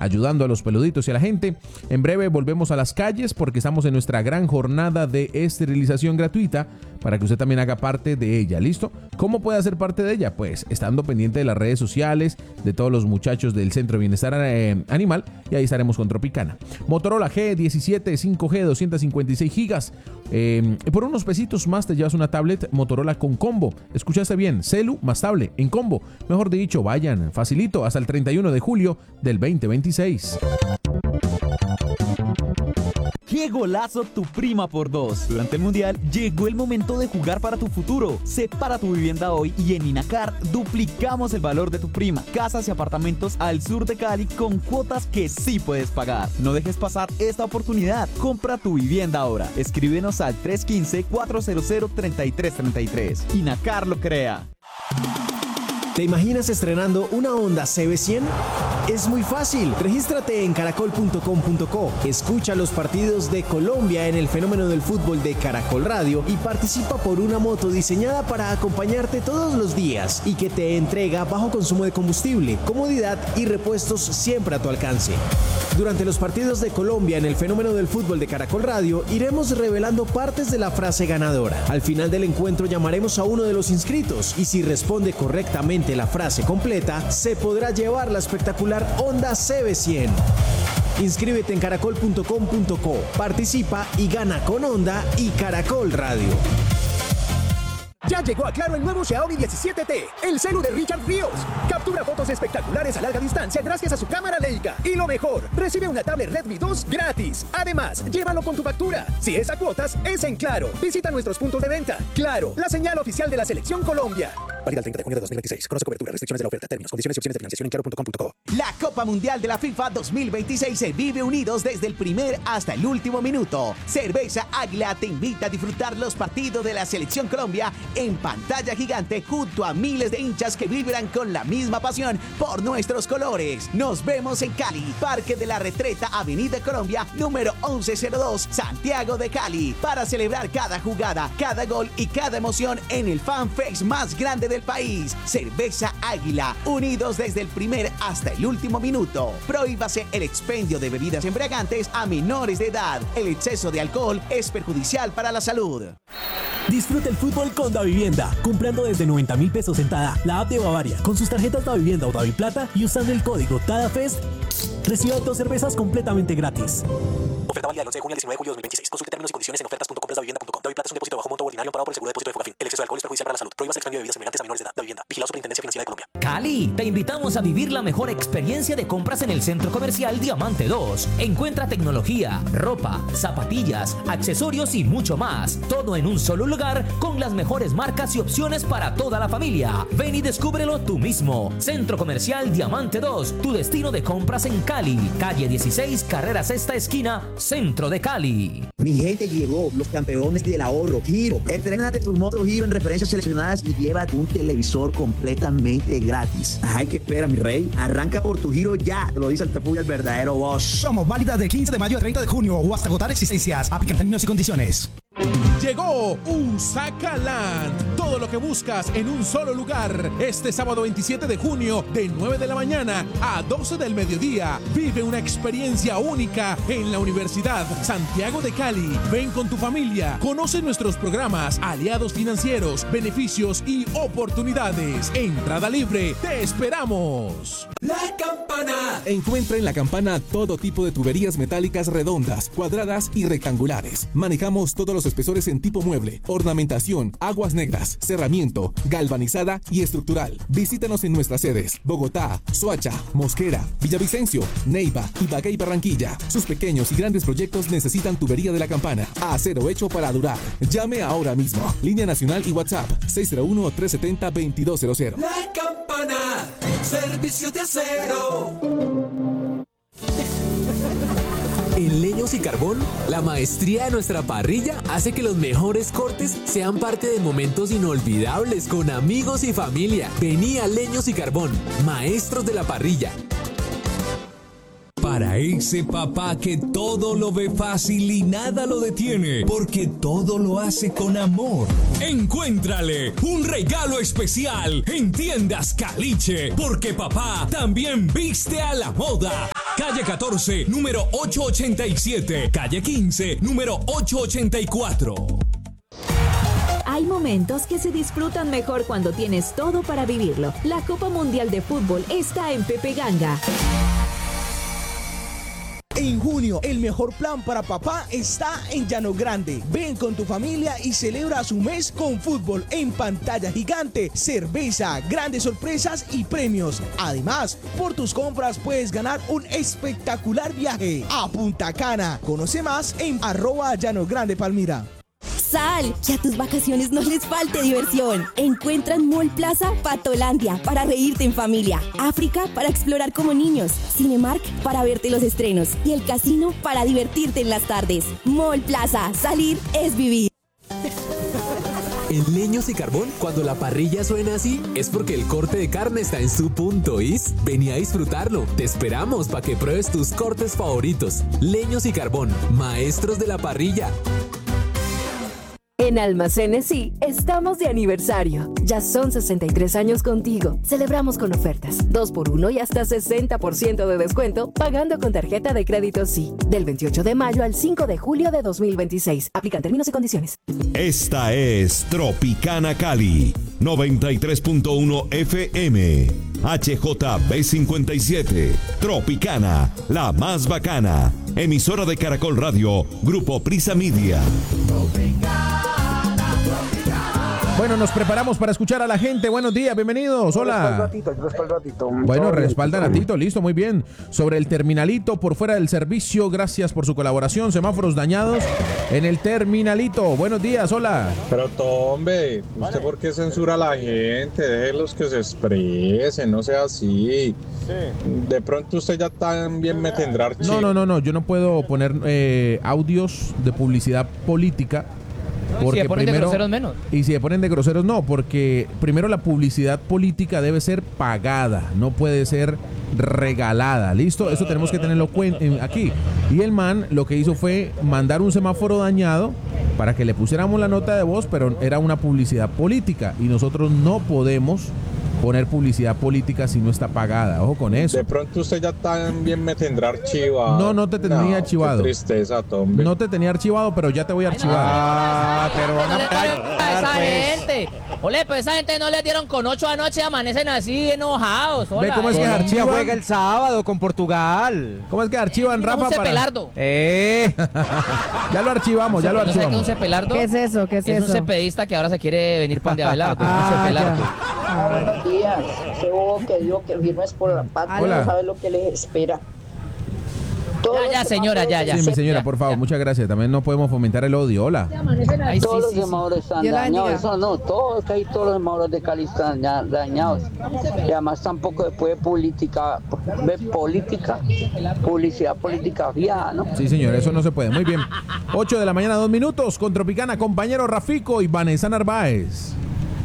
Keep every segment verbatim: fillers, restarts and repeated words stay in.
ayudando a los peluditos y a la gente. En breve volvemos a las calles porque estamos en nuestra gran jornada de esterilización gratuita para que usted también haga parte de ella. ¿Listo? ¿Cómo puede hacer parte de ella? Pues estando pendiente de las redes sociales, de todos los muchachos del Centro de Bienestar eh, Animal, y ahí estaremos con Tropicana. Motorola G diecisiete cinco G doscientos cincuenta y seis gigas. Eh, por unos pesitos más te llevas una tablet Motorola con combo. Escuchaste bien, celu más tablet en combo. Mejor dicho, vayan, facilito, hasta el treinta y uno de julio del veinte veintiséis. ¡Qué golazo tu prima por dos! Durante el Mundial llegó el momento de jugar para tu futuro. Separa tu vivienda hoy y en Inacar duplicamos el valor de tu prima. Casas y apartamentos al sur de Cali con cuotas que sí puedes pagar. No dejes pasar esta oportunidad. Compra tu vivienda ahora. Escríbenos al tres uno cinco, cuatro cero cero, tres tres tres tres. Inacar lo crea. ¿Te imaginas estrenando una Honda C B cien? Es muy fácil. Regístrate en caracol punto com punto co. Escucha los partidos de Colombia en el fenómeno del fútbol de Caracol Radio y participa por una moto diseñada para acompañarte todos los días y que te entrega bajo consumo de combustible, comodidad y repuestos siempre a tu alcance. Durante los partidos de Colombia en el fenómeno del fútbol de Caracol Radio iremos revelando partes de la frase ganadora. Al final del encuentro llamaremos a uno de los inscritos y si responde correctamente la frase completa, se podrá llevar la espectacular Honda C B cien. Inscríbete en caracol punto com punto co, participa y gana con Honda y Caracol Radio. Ya llegó a Claro el nuevo Xiaomi diecisiete T, el celu de Richard Ríos. Captura fotos espectaculares a larga distancia gracias a su cámara Leica. Y lo mejor, recibe una tablet Redmi dos gratis. Además, llévalo con tu factura. Si es a cuotas, es en Claro. Visita nuestros puntos de venta. Claro, la señal oficial de la Selección Colombia. Válida el treinta de junio de dos mil veintiséis. Conoce cobertura, restricciones de la oferta, términos, condiciones y opciones de financiación en claro punto com punto co. La Copa Mundial de la FIFA dos mil veintiséis se vive unidos desde el primer hasta el último minuto. Cerveza Águila te invita a disfrutar los partidos de la Selección Colombia en pantalla gigante junto a miles de hinchas que vibran con la misma pasión por nuestros colores. Nos vemos en Cali, Parque de la Retreta, Avenida Colombia, número once cero dos, Santiago de Cali, para celebrar cada jugada, cada gol y cada emoción en el fanfest más grande del país. Cerveza Águila, unidos desde el primer hasta el último minuto. Prohíbase el expendio de bebidas embriagantes a menores de edad. El exceso de alcohol es perjudicial para la salud. Disfruta el fútbol con Davivienda, comprando desde noventa mil pesos en Tada, la app de Bavaria, con sus tarjetas Davivienda o Daviplata y usando el código TADAFEST, reciba dos cervezas completamente gratis. Oferta válida del once de junio al diecinueve de julio de dos mil veintiséis. Consulte términos y condiciones en ofertas punto compras davivienda punto com. Daviplata es un depósito de bajo monto ordinario amparado por el seguro de depósito de Fogafín. El exceso de alcohol es perjudicial para la salud. Prohíbas el expendio de bebidas embriagantes a menores de edad. Davivienda. Vigilado Superintendencia Financiera de Colombia. Cali, te invitamos a vivir la mejor experiencia de compras en el Centro Comercial Diamante dos. Encuentra tecnología, ropa, zapatillas, accesorios y mucho más. Todo en un solo lugar con las mejores marcas y opciones para toda la familia. Ven y descúbrelo tú mismo. Centro Comercial Diamante dos, tu destino de compras en Cali. Calle dieciséis, carrera sexta esquina, centro de Cali. Mi gente, llegó los campeones del ahorro, Giro. Estrénate tu moto Giro en referencias seleccionadas y llévate un televisor completamente gratis. Ay, que espera, mi rey. Arranca por tu Giro ya. Te lo dice el Tapuya, el verdadero boss. Somos válidas del quince de mayo al treinta de junio o hasta agotar existencias. Aplican términos y condiciones. Llegó Usacaland, todo lo que buscas en un solo lugar. Este sábado veintisiete de junio de nueve de la mañana a doce del mediodía. Vive una experiencia única en la Universidad Santiago de Cali. Ven con tu familia, conoce nuestros programas, aliados financieros, beneficios y oportunidades. Entrada libre, te esperamos. La Campana. Encuentra en La Campana todo tipo de tuberías metálicas redondas, cuadradas y rectangulares. Manejamos todos los espesores en tipo mueble, ornamentación, aguas negras, cerramiento, galvanizada y estructural. Visítanos en nuestras sedes: Bogotá, Soacha, Mosquera, Villavicencio, Neiva, Ibagué y Barranquilla. Sus pequeños y grandes proyectos necesitan tubería de La Campana. Acero hecho para durar. Llame ahora mismo. Línea nacional y WhatsApp seis cero uno, tres siete cero, dos dos cero cero. La Campana, servicios de acero. En Leños y Carbón, la maestría de nuestra parrilla hace que los mejores cortes sean parte de momentos inolvidables con amigos y familia. Vení a Leños y Carbón, maestros de la parrilla. Para ese papá que todo lo ve fácil y nada lo detiene, porque todo lo hace con amor. Encuéntrale un regalo especial en Tiendas Caliche, porque papá también viste a la moda. Calle catorce, número ochocientos ochenta y siete. Calle quince, número ochocientos ochenta y cuatro. Hay momentos que se disfrutan mejor cuando tienes todo para vivirlo. La Copa Mundial de Fútbol está en Pepe Ganga. En junio, el mejor plan para papá está en Llano Grande. Ven con tu familia y celebra su mes con fútbol en pantalla gigante, cerveza, grandes sorpresas y premios. Además, por tus compras puedes ganar un espectacular viaje a Punta Cana. Conoce más en arroba Llano Grande Palmira. Sal, que a tus vacaciones no les falte diversión. Encuentra en Mall Plaza Patolandia para reírte en familia, África para explorar como niños, Cinemark para verte los estrenos y el casino para divertirte en las tardes. Mall Plaza, salir es vivir. En Leños y Carbón, cuando la parrilla suena así, es porque el corte de carne está en su punto, ¿is? Vení a disfrutarlo. Te esperamos para que pruebes tus cortes favoritos. Leños y Carbón, maestros de la parrilla. En Almacenes Sí, estamos de aniversario. Ya son sesenta y tres años contigo. Celebramos con ofertas, dos por uno y hasta sesenta por ciento de descuento pagando con tarjeta de crédito Sí. Del veintiocho de mayo al cinco de julio de dos mil veintiséis. Aplican términos y condiciones. Esta es Tropicana Cali, noventa y tres punto uno F M. H J B cincuenta y siete. Tropicana, la más bacana. Emisora de Caracol Radio, Grupo Prisa Media. Bueno, nos preparamos para escuchar a la gente. Buenos días, bienvenidos. Hola. Bueno, respaldan a Tito, listo, muy bien. Sobre el terminalito por fuera del servicio, gracias por su colaboración. Semáforos dañados en el terminalito. Buenos días, hola. Pero Tombe, ¿usted por qué censura a la gente? Déjelos que se expresen, no sea así. De pronto usted ya también me tendrá archivo. No, no, no, no, yo no puedo poner eh, audios de publicidad política. Porque si se ponen primero, de groseros menos. Y si se ponen de groseros no, porque primero la publicidad política debe ser pagada, no puede ser regalada, ¿listo? Eso tenemos que tenerlo cuen- aquí. Y el man lo que hizo fue mandar un semáforo dañado para que le pusiéramos la nota de voz, pero era una publicidad política y nosotros no podemos poner publicidad política si no está pagada. Ojo con eso. De pronto usted ya también me tendrá archivado. No, no te tenía no, archivado. Qué tristeza, Tom. No te tenía archivado, pero ya te voy a archivar. Ah, pero van a pagar, esa pues. gente. Ole, pues esa gente no le dieron con ocho anoche, amanecen así enojados. Hola, ¿ve cómo es que archivan? Juega el sábado con Portugal. ¿Cómo es que archivan, Rafa? Un cepelardo. Para... Eh. Ya lo archivamos, ya lo archivamos. ¿No un cepelardo? ¿Qué es eso? ¿Qué es, es eso? Es un cepedista que ahora se quiere venir pan de avelado. Ah, un cepelardo. Buenos días. Ese bobo que dijo que firmes por la patria no sabe lo que les espera. Ya, ya, señora, ya, ya. Sí, mi señora, por favor, ya. Muchas gracias. También no podemos fomentar el odio. Hola. Ay, todos sí, los sí, semáforos sí. están dañados. Eso no, todos, hay todos los semáforos de Cali están dañados. Y además tampoco después de política, de política, publicidad política vieja, ¿no? Sí, señor, eso no se puede. Muy bien. ocho de la mañana, dos minutos, con Tropicana, compañero Rafico y Vanessa Narváez.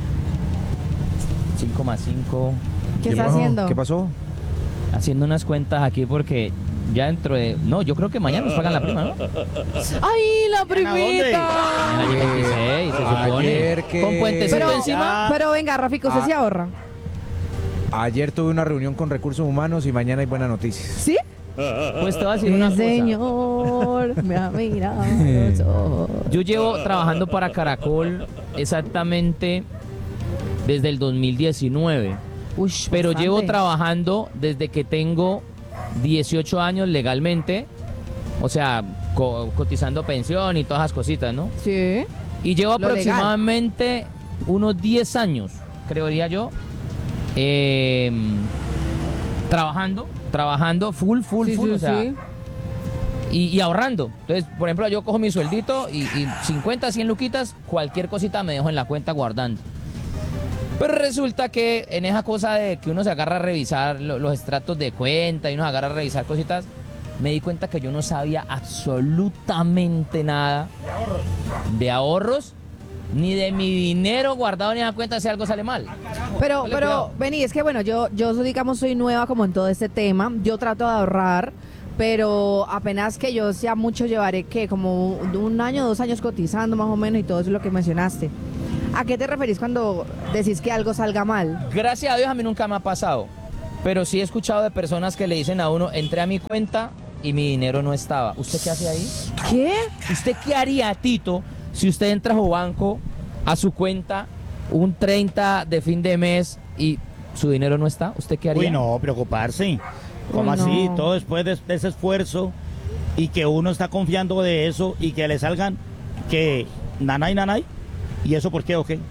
cinco más cinco. ¿Qué está haciendo? ¿Qué pasó? Haciendo unas cuentas aquí porque ya dentro de... No, yo creo que mañana nos pagan la prima, ¿no? ¡Ay, la primita! Mañana veintiséis, se supone. Que... Con puentecito pero, encima. Pero venga, Rafico, ¿usted ah. se ahorra? Ayer tuve una reunión con Recursos Humanos y mañana hay buenas noticias. ¿Sí? Pues te voy a decir una cosa. Señor, me ha mirado. Yo llevo trabajando para Caracol exactamente desde el dos mil diecinueve. Uy, pero bastante. llevo trabajando desde que tengo dieciocho años legalmente, o sea, co- cotizando pensión y todas esas cositas, ¿no? Sí. Y llevo Lo aproximadamente legal. unos diez años, creería yo, eh, trabajando, trabajando full, full, sí, full, sí, o sea, sí. y, y ahorrando. Entonces, por ejemplo, yo cojo mi sueldito y, y cincuenta, cien luquitas, cualquier cosita me dejo en la cuenta guardando. Pero resulta que en esa cosa de que uno se agarra a revisar lo, los extractos de cuenta y uno se agarra a revisar cositas, me di cuenta que yo no sabía absolutamente nada de ahorros, ni de mi dinero guardado en esa cuenta si algo sale mal. Pero, pero, vení, es que bueno, yo, yo digamos soy nueva como en todo este tema, yo trato de ahorrar, pero apenas que yo sea mucho llevaré que como un año, dos años cotizando más o menos y todo eso es lo que mencionaste. ¿A qué te referís cuando decís que algo salga mal? Gracias a Dios a mí nunca me ha pasado. pero sí he escuchado de personas que le dicen a uno, entré a mi cuenta y mi dinero no estaba. ¿Usted qué hace ahí? ¿Qué? ¿Usted qué haría, Tito, si usted entra a su banco, a su cuenta, un treinta de fin de mes y su dinero no está? ¿Usted qué haría? Uy, no, preocuparse. ¿Cómo Uy, así? no. Todo después de, de ese esfuerzo y que uno está confiando de eso y que le salgan que nanay, nanay. ¿Y eso por qué o qué?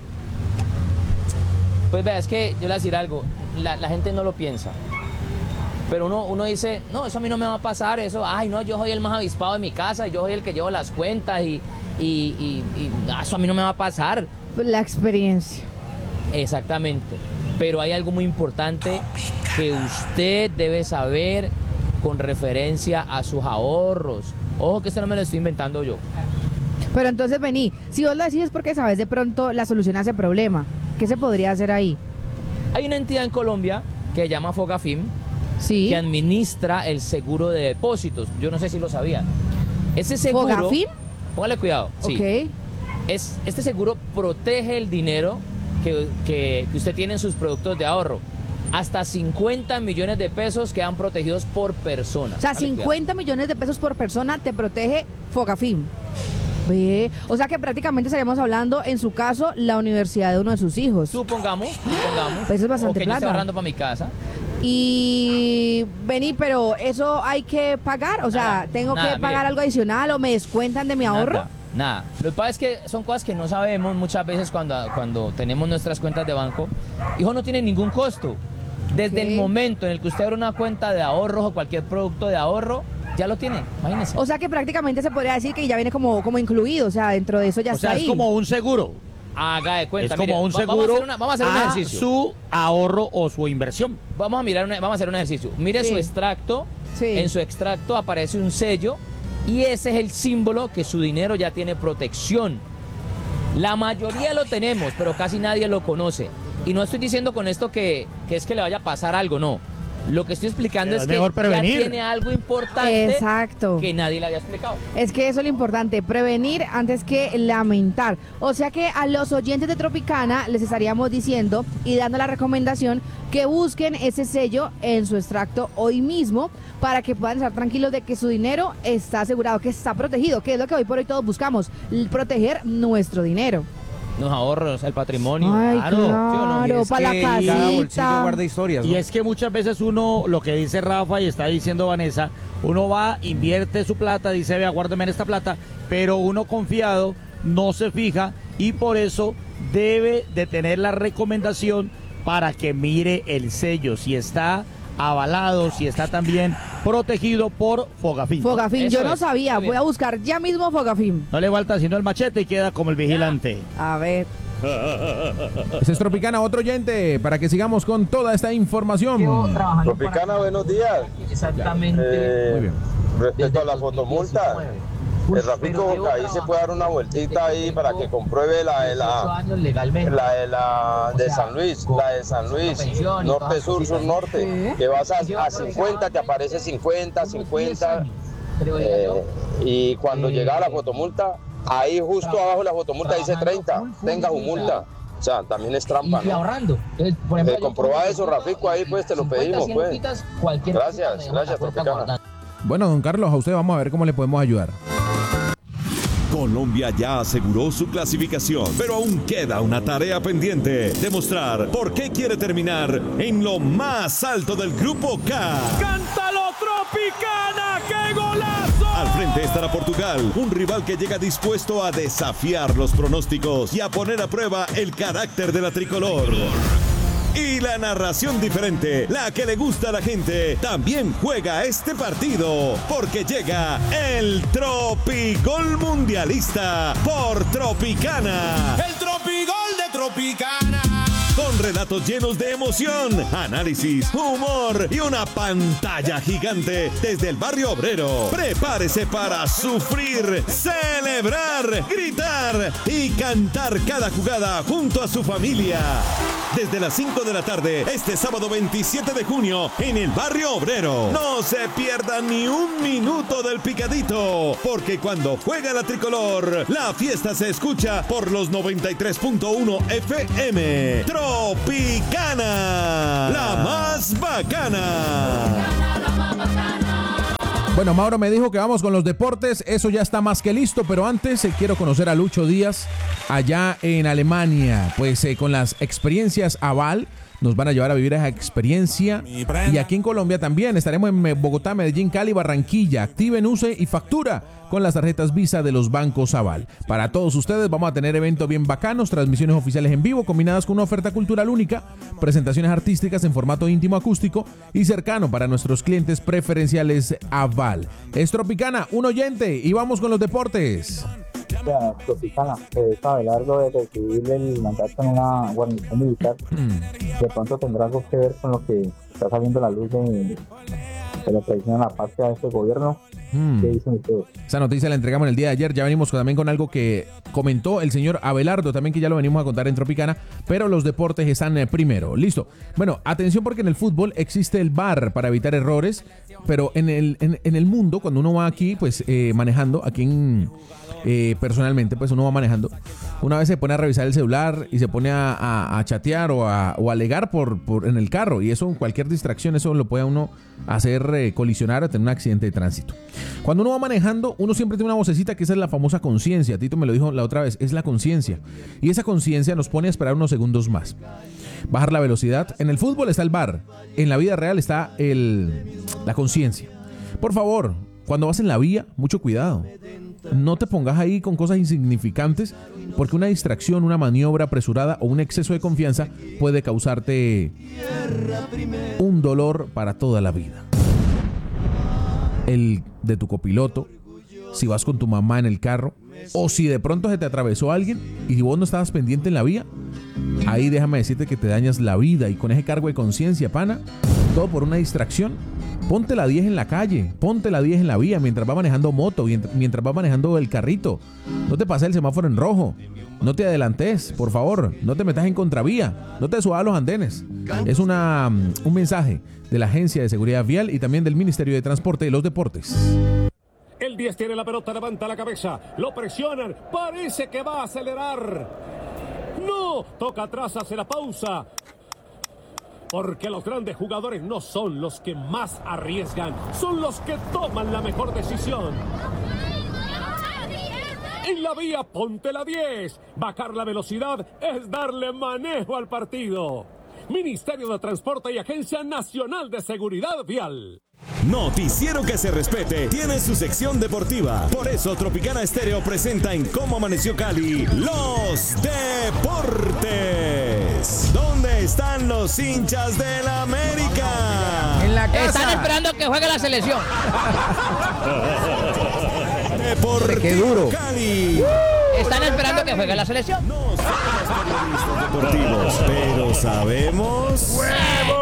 Pues vea, es que yo le voy a decir algo, la, la gente no lo piensa. Pero uno, uno dice, no, eso a mí no me va a pasar, eso, ay, no, yo soy el más avispado de mi casa, yo soy el que llevo las cuentas y, y, y, y eso a mí no me va a pasar. La experiencia. Exactamente. Pero hay algo muy importante que usted debe saber con referencia a sus ahorros. Ojo que esto no me lo estoy inventando yo. Pero entonces vení, si vos lo decís es porque sabes de pronto la solución a ese problema. ¿Qué se podría hacer ahí? Hay una entidad en Colombia que se llama Fogafim, ¿sí?, que administra el seguro de depósitos. Yo no sé si lo sabían. Ese seguro... ¿Fogafim? Póngale cuidado. Sí. Ok. Es, este seguro protege el dinero que, que, que usted tiene en sus productos de ahorro. Hasta cincuenta millones de pesos quedan protegidos por persona. O sea, Póngale cincuenta millones de pesos por persona te protege Fogafim. Ve, o sea que prácticamente estaríamos hablando, en su caso, la universidad de uno de sus hijos. Supongamos, supongamos. Eso es bastante o que yo esté plata. ahorrando para mi casa. Y vení, pero eso hay que pagar, o sea, Nada, tengo nada, que pagar mire. algo adicional o me descuentan de mi ahorro. Nada, nada. Lo que pasa es que son cosas que no sabemos muchas veces cuando, cuando tenemos nuestras cuentas de banco. Hijo, no tiene ningún costo. Desde Ok. el momento en el que usted abre una cuenta de ahorros o cualquier producto de ahorro, ya lo tiene, imagínese. O sea que prácticamente se podría decir que ya viene como, como incluido, o sea, dentro de eso ya O está sea, ahí. es como un seguro. Haga de cuenta. Es como mire, un va- seguro Vamos a hacer, una- vamos a hacer un a ejercicio. su ahorro o su inversión. Vamos a mirar, una- vamos a hacer un ejercicio. Mire Sí. su extracto. Sí. En su extracto aparece un sello y ese es el símbolo que su dinero ya tiene protección. La mayoría lo tenemos, pero casi nadie lo conoce. Y no estoy diciendo con esto que, que es que le vaya a pasar algo, no. Lo que estoy explicando Pero es es que mejor ya prevenir. tiene algo importante Exacto. que nadie le había explicado. Es que eso es lo importante, prevenir antes que lamentar. O sea que a los oyentes de Tropicana les estaríamos diciendo y dando la recomendación que busquen ese sello en su extracto hoy mismo para que puedan estar tranquilos de que su dinero está asegurado, que está protegido, que es lo que hoy por hoy todos buscamos, l- proteger nuestro dinero. Los ahorros, el patrimonio. Ay, claro. ¿Sí o no? claro, Es para la que cada casita. bolsillo guarda historias, ¿no? Y es que muchas veces uno, lo que dice Rafa y está diciendo Vanessa, uno va, invierte su plata, dice, vea, guárdeme en esta plata, pero uno confiado no se fija y por eso debe de tener la recomendación para que mire el sello, si está avalado, si está también protegido por Fogafim. Fogafim, Eso yo no es. sabía, Muy bien. voy a buscar ya mismo Fogafim. No le falta sino el machete y queda como el vigilante. A ver. Ese es Tropicana, otro oyente, para que sigamos con toda esta información. Tropicana, buenos días. Exactamente. Eh, Muy bien. Respecto a la fotomulta, el Rafico ahí se puede dar una vueltita ahí para que compruebe la de la, la de la de San Luis, la de San Luis, norte, sur, sur, norte, que vas a, a cincuenta, te aparece cincuenta, cincuenta, eh, y cuando llega a la fotomulta, ahí justo abajo de la fotomulta dice treinta, tenga su multa. O sea, también es trampa, Y ¿no? ahorrando. Entonces, por ejemplo, Eh, yo comproba compro eso, Rafico, ahí pues te lo cincuenta, pedimos, cien pues. luquitas, cualquier Gracias, cosa me gracias, dejo en la cuenta Tropicana. guardando. Bueno, don Carlos, a usted vamos a ver cómo le podemos ayudar. Colombia ya aseguró su clasificación, pero aún queda una tarea pendiente: demostrar por qué quiere terminar en lo más alto del Grupo K. ¡Cántalo, Tropicana! ¡Qué golazo! Al frente estará Portugal, un rival que llega dispuesto a desafiar los pronósticos y a poner a prueba el carácter de la tricolor. Y la narración diferente, la que le gusta a la gente, también juega este partido, porque llega el Tropigol Mundialista por Tropicana. ¡El Tropigol de Tropicana! Con relatos llenos de emoción, análisis, humor y una pantalla gigante desde el barrio obrero. Prepárese para sufrir, celebrar, gritar y cantar cada jugada junto a su familia. desde las cinco de la tarde, este sábado veintisiete de junio, en el Barrio Obrero. No se pierdan ni un minuto del picadito, porque cuando juega la tricolor, la fiesta se escucha por los noventa y tres punto uno F M. Tropicana, la más bacana. Bueno, Mauro me dijo que vamos con los deportes, eso ya está más que listo, pero antes eh, quiero conocer a Lucho Díaz allá en Alemania, pues eh, con las experiencias Aval. Nos van a llevar a vivir esa experiencia. Y aquí en Colombia también estaremos en Bogotá, Medellín, Cali, Barranquilla. Activen, use y factura con las tarjetas Visa de los bancos Aval. Para todos ustedes vamos a tener eventos bien bacanos, transmisiones oficiales en vivo combinadas con una oferta cultural única, presentaciones artísticas en formato íntimo acústico y cercano para nuestros clientes preferenciales Aval. Es Tropicana, un oyente, y vamos con los deportes. Ya, Tropicana, es Abelardo de recibir el mandato en una guarnición militar. Mm. De pronto tendrá algo que ver con lo que está saliendo a la luz de, de la traición a la patria de este gobierno. Mm. ¿Qué dicen ustedes? Esa noticia la entregamos en el día de ayer. Ya venimos también con algo que comentó el señor Abelardo, también, que ya lo venimos a contar en Tropicana, pero los deportes están eh, primero. Listo. Bueno, atención, porque en el fútbol existe el V A R para evitar errores, pero en el, en, en el mundo, cuando uno va aquí, pues eh, manejando, aquí en... Eh, personalmente, pues uno va manejando, una vez se pone a revisar el celular y se pone a, a, a chatear o a, o a alegar por, por, en el carro, y eso, cualquier distracción, eso lo puede a uno hacer eh, colisionar o tener un accidente de tránsito. Cuando uno va manejando, uno siempre tiene una vocecita, que esa es la famosa conciencia. Tito me lo dijo la otra vez, es la conciencia, y esa conciencia nos pone a esperar unos segundos más, bajar la velocidad. En el fútbol está el V A R, en la vida real está el, la conciencia. Por favor, cuando vas en la vía, mucho cuidado. No te pongas ahí con cosas insignificantes, porque una distracción, una maniobra apresurada o un exceso de confianza puede causarte un dolor para toda la vida. El de tu copiloto, si vas con tu mamá en el carro, o si de pronto se te atravesó alguien y vos no estabas pendiente en la vía, ahí déjame decirte que te dañas la vida, y con ese cargo de conciencia, pana, todo por una distracción. Ponte la diez en la calle, ponte la diez en la vía mientras va manejando moto, mientras va manejando el carrito. No te pases el semáforo en rojo, no te adelantes, por favor, no te metas en contravía, no te subas a los andenes. Es una, un mensaje de la Agencia de Seguridad Vial y también del Ministerio de Transporte y los Deportes. El diez tiene la pelota, levanta la cabeza, lo presionan, parece que va a acelerar. No, toca atrás, hace la pausa. Porque los grandes jugadores no son los que más arriesgan, son los que toman la mejor decisión. En la vía, ponte la diez. Bajar la velocidad es darle manejo al partido. Ministerio de Transporte y Agencia Nacional de Seguridad Vial. Noticiero que se respete tiene su sección deportiva. Por eso Tropicana Estéreo presenta en Cómo Amaneció Cali los deportes. ¿Dónde están los hinchas de la América? En la casa. Están esperando que juegue la selección. Deportivo ¡Qué duro! Cali. Están esperando que juegue la selección. No somos periodistas deportivos, pero sabemos... ¡Huevo!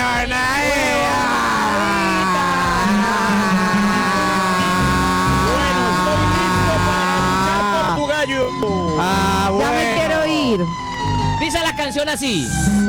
Ah, bueno. Ya me quiero ir. Dice la canción así.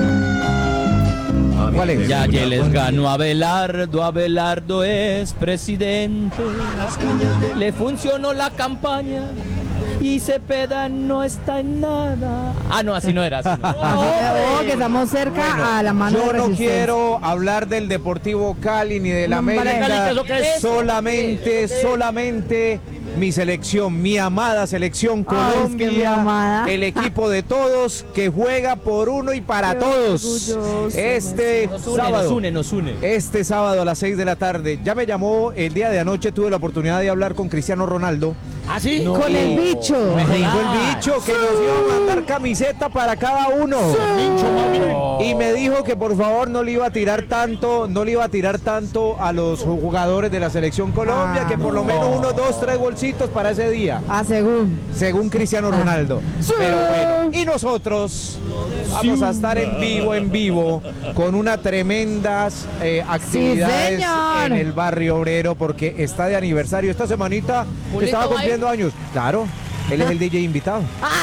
¿Cuál es? Ya que les ganó Abelardo, Abelardo es presidente. Le funcionó la campaña y Cepeda no está en nada. Ah, no, así no era. Así no. Oh, que estamos cerca bueno, a la mano yo de no quiero hablar del Deportivo Cali ni del América. Solamente, solamente mi selección, mi amada selección Colombia, Ay, es que amada. El equipo de todos que juega por uno y para Qué todos. Este nos une, sábado, nos une, nos une. Este sábado a las seis de la tarde. Ya me llamó el día de anoche, tuve la oportunidad de hablar con Cristiano Ronaldo. ¿Ah, sí? No. Con el bicho. Me dijo el bicho que nos iba a mandar camiseta para cada uno. Sí. Y me dijo que por favor no le iba a tirar tanto, no le iba a tirar tanto a los jugadores de la selección Colombia, ah, que por lo menos uno, dos, tres bolsitos para ese día. Ah, según. Según Cristiano Ronaldo. Sí. Pero bueno, y nosotros vamos a estar en vivo, en vivo, con una tremendas eh, actividades sí, en el Barrio Obrero, porque está de aniversario. Esta semanita estaba cumpliendo años. Claro, él es el D J invitado. Ah,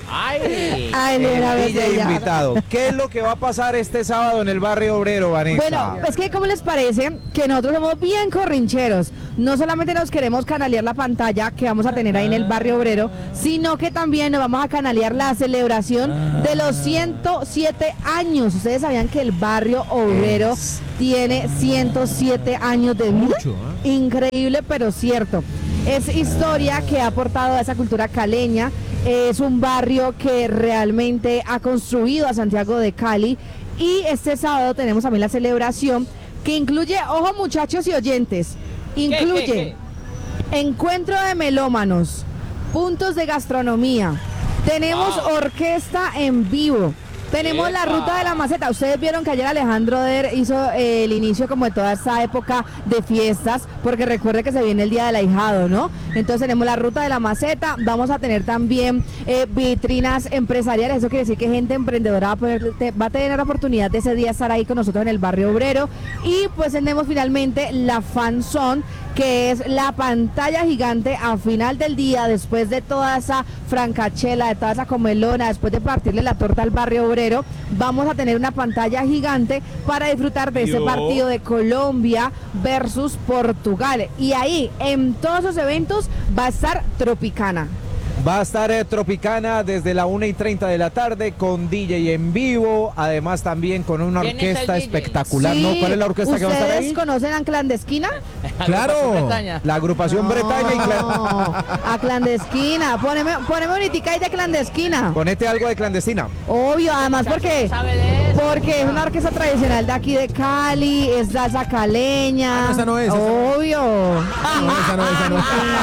Ay, Ay, Lera, el D J bella. invitado. ¿Qué es lo que va a pasar este sábado en el barrio obrero, Vanessa? Bueno, es que ¿cómo les parece que nosotros somos bien corrincheros? No solamente nos queremos canalear la pantalla que vamos a tener ahí en el barrio obrero, sino que también nos vamos a canalear la celebración de los ciento siete años. ¿Ustedes sabían que el barrio obrero tiene ciento siete años de vida? Mucho, ¿eh? Increíble, pero cierto. Es historia que ha aportado a esa cultura caleña. Es un barrio que realmente ha construido a Santiago de Cali. Y este sábado tenemos también la celebración que incluye, ojo muchachos y oyentes, incluye ¿Qué, qué, encuentro de melómanos, puntos de gastronomía, tenemos Wow. orquesta en vivo, tenemos la Epa. ruta de la maceta. Ustedes vieron que ayer Alejandro Der hizo eh, el inicio como de toda esta época de fiestas, porque recuerde que se viene el día del ahijado, ¿no? Entonces tenemos la ruta de la maceta, vamos a tener también eh, vitrinas empresariales. Eso quiere decir que gente emprendedora va a, poder- te- va a tener la oportunidad de ese día estar ahí con nosotros en el barrio obrero. Y pues tenemos finalmente la Fan Zone, que es la pantalla gigante a final del día, después de toda esa francachela, de toda esa comelona, después de partirle la torta al barrio obrero, vamos a tener una pantalla gigante para disfrutar de ese Yo. partido de Colombia versus Portugal. Y ahí, en todos esos eventos, va a estar Tropicana. Va a estar eh, Tropicana desde la una y treinta de la tarde con D J en vivo, además también con una ¿Quién es el orquesta D J? espectacular, ¿no? Sí, ¿Cuál es la orquesta que va a estar ¿ustedes ahí? conocen a Clandestina? Claro, Bretaña. la agrupación Bretaña y Cla- No, a Clandestina. Poneme, poneme un itica ahí de Clandestina. Ponete algo de clandestina. Obvio, además porque, ¿Sabe de eso? porque es una orquesta tradicional de aquí de Cali, es danza caleña. Ah, no, esa no es, esa no. Obvio. No, esa no, esa no.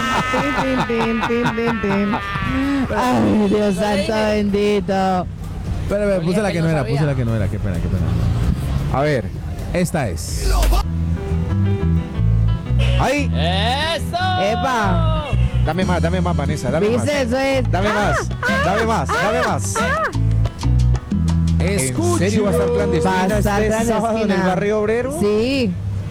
Tin, tin, tin, tin, tin. Ay, Dios santo bendito. Espera, espera, puse la que no era, sabía. puse la que no era, qué pena, qué pena. A ver, Esta es. ahí, ¡Eso! Epa. dame más, dame más, Vanessa, dame más. ¿Viste? Eso es. Dame más, dame más, dame más. ¿En serio va a estar clandestina Va a estar este sábado en el clandestina. barrio obrero? Sí.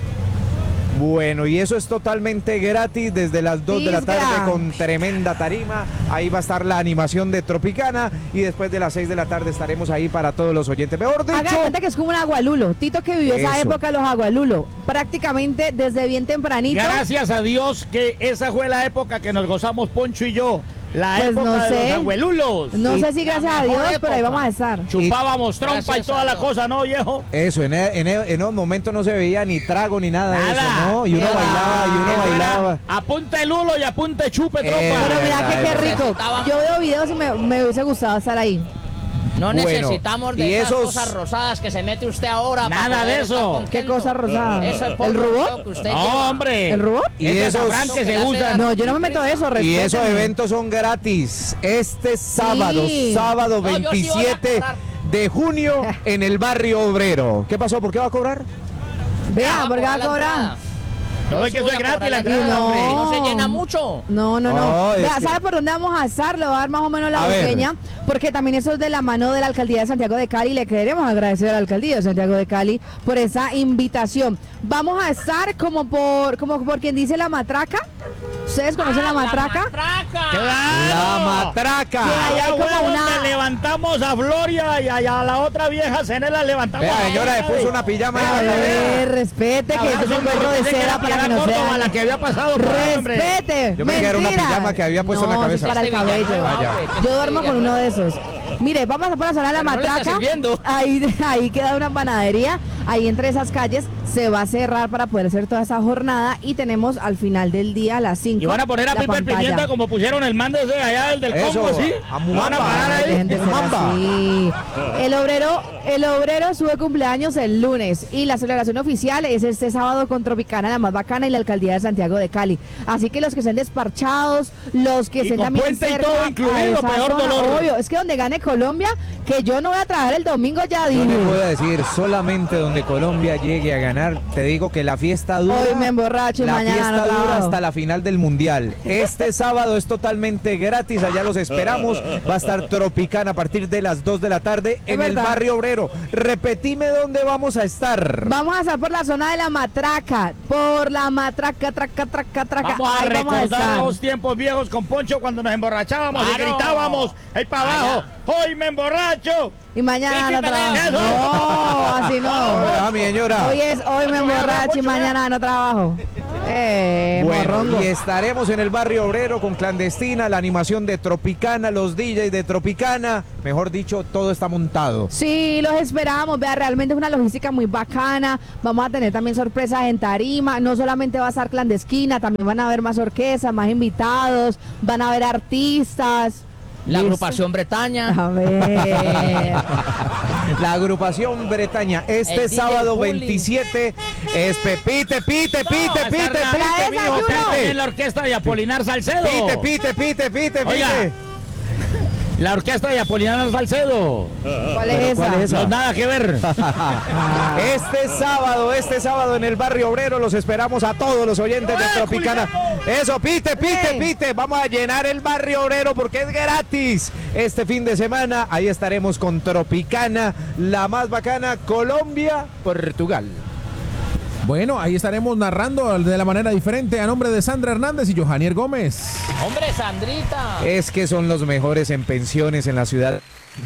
Bueno, y eso es totalmente gratis desde las dos de la tarde Isgra. con tremenda tarima. Ahí va a estar la animación de Tropicana y después de las seis de la tarde estaremos ahí para todos los oyentes. Mejor Haga de dicho, cuenta que es como un agualulo. Tito que vivió esa Eso. época de los agualulo. Prácticamente desde bien tempranito. Gracias a Dios que esa fue la época que nos gozamos Poncho y yo. La Pues época no de sé. los abuelulos. No Y- sé si gracias a mejor Dios, pero ahí época. vamos a estar. Chupábamos trompa y Gracias toda a la Dios. cosa, ¿no, viejo? eso, en, e- en, e- en esos momentos no se veía ni trago ni nada, de Nada. eso, ¿no? Y uno Nada. bailaba, y uno Eso era, bailaba. Apunte lulo y apunte chupe Eh, trompa. Pero mira que qué verdad, rico. verdad. Yo veo videos y me, me hubiese gustado estar ahí. No Bueno, necesitamos de y esas esos- cosas rosadas que se mete usted ahora. Nada para de poder eso. estar ¿Qué contento. cosa rosada? Eso es ¿El polvo robot? que usted No, lleva. hombre. ¿El robot? Y Ese esos- sabrán que se usa. No, yo no me meto eso, Y esos respétame. eventos son gratis. Este sábado, Sí. sábado No, yo sí voy a veintisiete cobrar. de junio en el barrio obrero. ¿Qué pasó? ¿Por qué va a cobrar? Vea, ¿por qué va a la cobrar? entrada. No, Yo es que sí eso es voy a gratis cobrar la la entrada, entrada. hombre. No. No se llena mucho. No, no, no. No, es Vea, que- ¿sabe por dónde vamos a estar? Le voy a dar más o menos la A ver. pequeña, porque también eso es de la mano de la Alcaldía de Santiago de Cali. Le queremos agradecer a la Alcaldía de Santiago de Cali por esa invitación. Vamos a estar como por, como por quien dice la matraca. ¿Ustedes conocen Ah, la matraca? ¡Claro! La matraca. Sí, ahí hay Allá como fue donde una- levantamos a Floria y allá a la otra vieja cena la levantamos. Vea, a señora, ella, le puso ¿eh? una pijama. A ver, respete, que esto es un gorro de seda para que no Córdoba, sea. la que había pasado por ahí, hombre. Respete. Yo pensé que era una mentira. pijama que había puesto en la No, eso es cabeza. para el cabello. Ah, ya. Yo duermo con uno de esos. Mire, vamos a por la zona de la Pero no le está matraca. sirviendo. Ahí, ahí queda una panadería. Ahí entre esas calles se va a cerrar para poder hacer toda esa jornada. Y tenemos al final del día a las cinco. Y van a poner a la Piper pantalla. Pimienta como pusieron el mando ese allá, el del Eso, combo, ¿sí? a Van a Muamba. parar ahí. Dejen de ser Mamba. así. El obrero, el obrero sube cumpleaños el lunes y la celebración oficial es este sábado con Tropicana, la más bacana, y la alcaldía de Santiago de Cali. Así que los que estén despachados, los que Y estén con también puente y cerca todo a incluido, esa peor zona, dolor. obvio, es que donde gane Colombia, que yo no voy a trabajar el domingo, ya Yo dije. te voy a decir, solamente donde Colombia llegue a ganar, te digo que la fiesta dura. Hoy me emborracho y la mañana fiesta no dura trabajo. hasta la final del Mundial. Este sábado es totalmente gratis, allá los esperamos. Va a estar Tropicana a partir de las dos de la tarde en el verdad. barrio obrero. Repetime dónde vamos a estar. Vamos a estar por la zona de la matraca, por la matraca, traca, traca, traca. Vamos a Ahí vamos a recordar estar. los tiempos viejos con Poncho cuando nos emborrachábamos y Claro. gritábamos ahí para abajo. ¡Hoy me emborracho! Y mañana no trabajo. Eso. No, así no. Ah, mi señora. Hoy es, hoy me emborracho y mañana no trabajo. Eh, morrongo. Bueno, y estaremos en el barrio obrero con Clandestina, la animación de Tropicana, los D Js de Tropicana. Mejor dicho, todo está montado. Sí, los esperamos. Vea, realmente es una logística muy bacana. Vamos a tener también sorpresas en tarima. No solamente va a estar Clandestina, también van a haber más orquestas, más invitados, van a haber artistas. La Listo. agrupación Bretaña. A ver. La agrupación Bretaña, este El D J sábado Bully. veintisiete es Pepite, Pite, Pite, Pite, Pite, mijo, Pite. En la orquesta de Apolinar Salcedo. Pite, Pite, Pite, Pite, Oiga, Pite. la orquesta de Apolinar Salcedo. ¿Cuál es esa? ¿Cuál es esa? No, nada que ver. Este sábado, este sábado en el barrio obrero los esperamos a todos los oyentes de Tropicana. Eso, Pite, Pite, Pite. Vamos a llenar el barrio obrero porque es gratis. Este fin de semana ahí estaremos con Tropicana, la más bacana, Colombia, Portugal. Bueno, ahí estaremos narrando de la manera diferente a nombre de Sandra Hernández y Johanier Gómez. Hombre, Sandrita. Es que son los mejores en pensiones en la ciudad.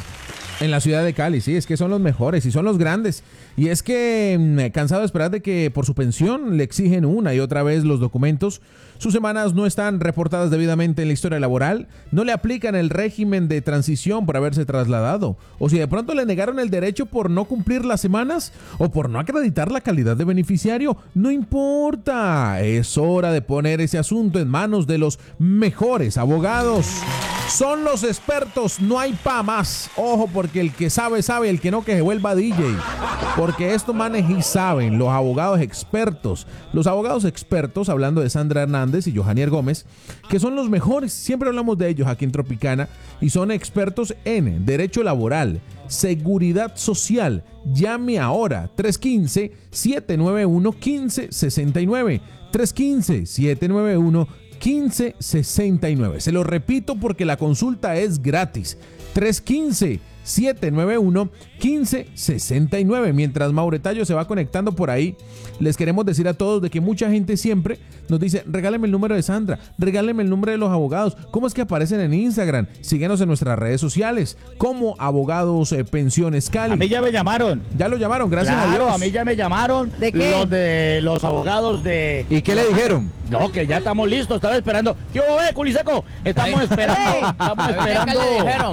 En la ciudad de Cali, sí, es que son los mejores y son los grandes. Y es que, mm, cansado de esperar de que por su pensión le exigen una y otra vez los documentos, sus semanas no están reportadas debidamente en la historia laboral, no le aplican el régimen de transición por haberse trasladado, o si de pronto le negaron el derecho por no cumplir las semanas o por no acreditar la calidad de beneficiario, no importa, es hora de poner ese asunto en manos de los mejores abogados. Son los expertos, no hay pa' más. Ojo, porque el que sabe, sabe, el que no, que se vuelva D J. Porque esto manes y saben, los abogados expertos. Los abogados expertos, hablando de Sandra Hernández y Johanier Gómez, que son los mejores, siempre hablamos de ellos aquí en Tropicana, y son expertos en derecho laboral, seguridad social. Llame ahora, tres uno cinco, siete nueve uno, uno cinco seis nueve. tres uno cinco, siete nueve uno, quince sesenta y nueve. Se lo repito porque la consulta es gratis. tres uno cinco, siete nueve uno, quince sesenta y nueve. Mientras Mauretallo se va conectando por ahí, les queremos decir a todos de que mucha gente siempre nos dice: regáleme el número de Sandra, regáleme el nombre de los abogados. ¿Cómo es que aparecen en Instagram? Síguenos en nuestras redes sociales como Abogados eh, Pensiones Cali. A mí ya me llamaron. Ya lo llamaron, gracias Claro, a Dios. a mí ya me llamaron. ¿De qué? Los de los abogados de... ¿Y qué le dijeron? No, que ya estamos listos, estaba esperando. ¿Qué hubo, eh, Culiseco? Estamos esperando, estamos esperando. ¿Qué le dijeron?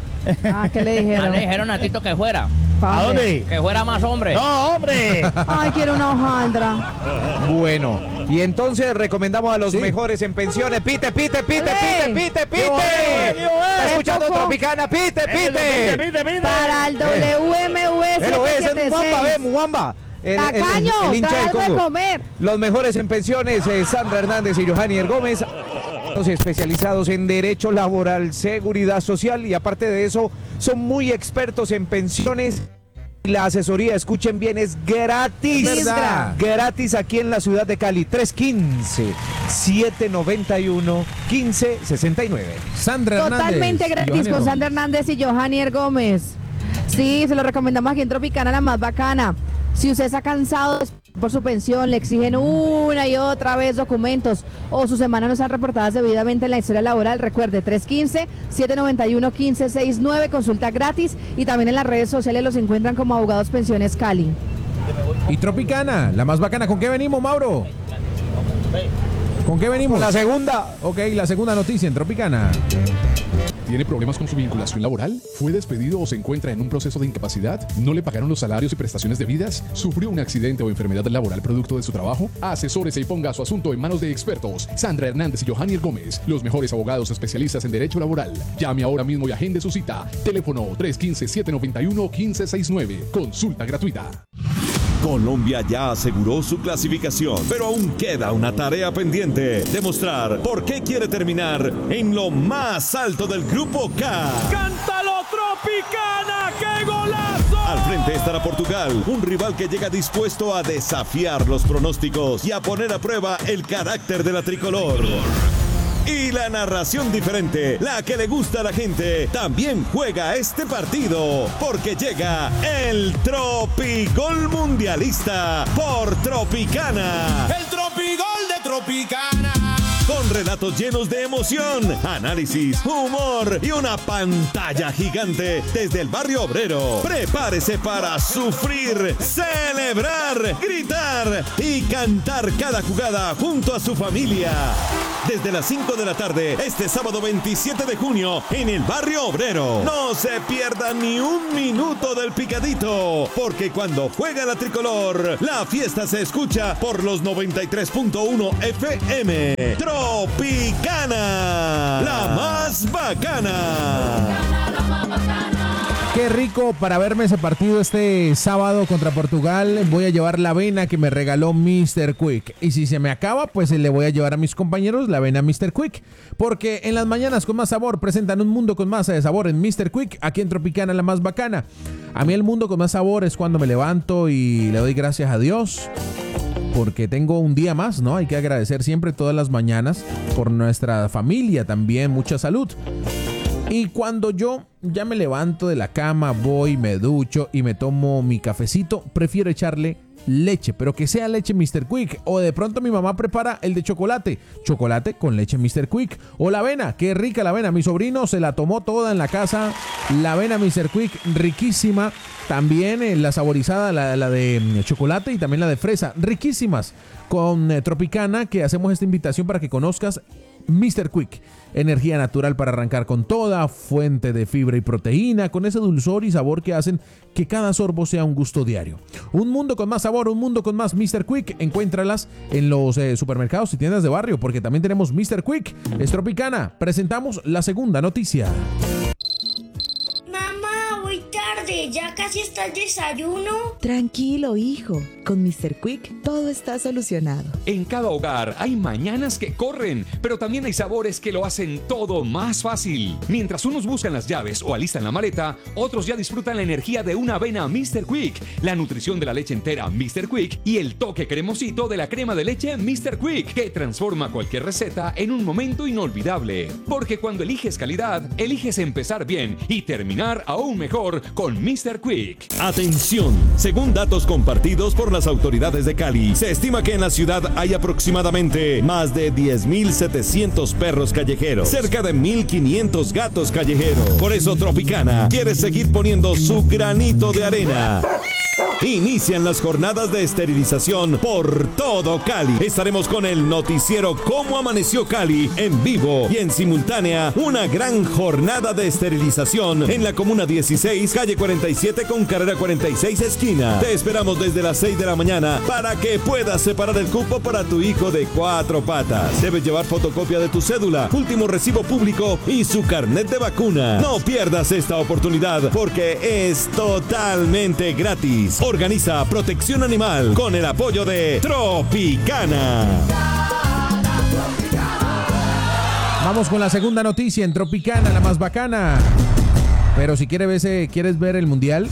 Ah, ¿qué le Ah, dijeron? le dijeron a Tito que fuera. ¿A dónde? Que fuera más hombre. ¡No, hombre! Ay, quiero una hojaldra. Bueno, y entonces recomendamos a los Sí. mejores en pensiones. Pite, pite, pite, ¡Olé! pite, pite, pite. ¡Qué bueno, ¿Está escuchando Tocó. Tropicana? Pite, Pite, pite. pite, pite. Para el W M V Pero ese es Muamba, ve, setecientos setenta y seis. Muamba. El, el- el- Tacaño, el hincha trae del algo de Congo. comer. Los mejores en pensiones, eh, Sandra Hernández y Johanier Gómez, los especializados en derecho laboral, seguridad social y aparte de eso, son muy expertos en pensiones. La asesoría, escuchen bien, es gratis. Es verdad. Gratis aquí en la ciudad de Cali. tres uno cinco, siete nueve uno, uno cinco seis nueve. Sandra Hernández. Totalmente y gratis Johanier con Gómez. Sandra Hernández y Johanier Gómez. Sí, se lo recomendamos aquí en Tropicana, la más bacana. Si usted está cansado por su pensión, le exigen una y otra vez documentos o sus semanas no están reportadas debidamente en la historia laboral, recuerde tres uno cinco, siete nueve uno, uno cinco seis nueve, consulta gratis y también en las redes sociales los encuentran como Abogados Pensiones Cali. Y Tropicana, la más bacana. ¿Con qué venimos, Mauro? ¿Con qué venimos? La segunda. Ok, la segunda noticia en Tropicana. ¿Tiene problemas con su vinculación laboral? ¿Fue despedido o se encuentra en un proceso de incapacidad? ¿No le pagaron los salarios y prestaciones debidas? ¿Sufrió un accidente o enfermedad laboral producto de su trabajo? Asesórese y ponga su asunto en manos de expertos. Sandra Hernández y Johanier Gómez, los mejores abogados especialistas en derecho laboral. Llame ahora mismo y agende su cita. Teléfono tres uno cinco, siete nueve uno, uno cinco seis nueve. Consulta gratuita. Colombia ya aseguró su clasificación, pero aún queda una tarea pendiente: demostrar por qué quiere terminar en lo más alto del Grupo K. ¡Cántalo, Trop! Tropicana, ¡qué golazo! Al frente estará Portugal, un rival que llega dispuesto a desafiar los pronósticos y a poner a prueba el carácter de la tricolor. Y la narración diferente, la que le gusta a la gente, también juega este partido, porque llega el Tropigol Mundialista por Tropicana. El Tropigol de Tropicana. Con relatos llenos de emoción, análisis, humor y una pantalla gigante desde el barrio obrero. Prepárese para sufrir, celebrar, gritar y cantar cada jugada junto a su familia. Desde las cinco de la tarde, este sábado veintisiete de junio, en el barrio obrero. No se pierda ni un minuto del picadito, porque cuando juega la tricolor, la fiesta se escucha por los noventa y tres punto uno F M. Tropicana, la más bacana. Qué rico para verme ese partido este sábado contra Portugal. Voy a llevar la avena que me regaló mister Quick. Y si se me acaba, pues le voy a llevar a mis compañeros la avena mister Quick. Porque en las mañanas con más sabor presentan un mundo con masa de sabor en mister Quick, aquí en Tropicana, la más bacana. A mí el mundo con más sabor es cuando me levanto y le doy gracias a Dios. Porque tengo un día más, ¿no? Hay que agradecer siempre todas las mañanas por nuestra familia también, mucha salud. Y cuando yo ya me levanto de la cama, voy, me ducho y me tomo mi cafecito, prefiero echarle leche, pero que sea leche mister Quick. O de pronto mi mamá prepara el de chocolate, chocolate con leche mister Quick. O la avena, qué rica la avena. Mi sobrino se la tomó toda en la casa. La avena mister Quick, riquísima. También eh, la saborizada, la, la de mm, chocolate y también la de fresa, riquísimas. Con eh, Tropicana, que hacemos esta invitación para que conozcas mister Quick. Energía natural para arrancar con toda, fuente de fibra y proteína, con ese dulzor y sabor que hacen que cada sorbo sea un gusto diario. Un mundo con más sabor, un mundo con más mister Quick. Encuéntralas en los eh, supermercados y tiendas de barrio, porque también tenemos mister Quick. Es Tropicana. Presentamos la segunda noticia. Mamá, voy tarde, ya casi está el desayuno. Tranquilo, hijo. Con mister Quick todo está solucionado. En cada hogar hay mañanas que corren, pero también hay sabores que lo hacen todo más fácil. Mientras unos buscan las llaves o alistan la maleta, otros ya disfrutan la energía de una avena mister Quick, la nutrición de la leche entera mister Quick y el toque cremosito de la crema de leche mister Quick, que transforma cualquier receta en un momento inolvidable. Porque cuando eliges calidad, eliges empezar bien y terminar aún mejor con mister Quick. Atención, según datos compartidos por las autoridades de Cali, se estima que en la ciudad hay aproximadamente más de diez mil setecientos perros callejeros, cerca de mil quinientos gatos callejeros. Por eso Tropicana quiere seguir poniendo su granito de arena. Inician las jornadas de esterilización por todo Cali. Estaremos con el noticiero Cómo Amaneció Cali en vivo y en simultánea una gran jornada de esterilización en la comuna dieciséis, calle cuarenta y siete con carrera cuarenta y seis esquina. Te esperamos desde las seis de la mañana para que puedas separar el cupo para tu hijo de cuatro patas. Debes llevar fotocopia de tu cédula, último recibo público y su carnet de vacuna. No pierdas esta oportunidad porque es totalmente gratis. Organiza Protección Animal con el apoyo de Tropicana. Vamos con la segunda noticia en Tropicana, la más bacana. Pero si quieres ver, quieres ver el mundial,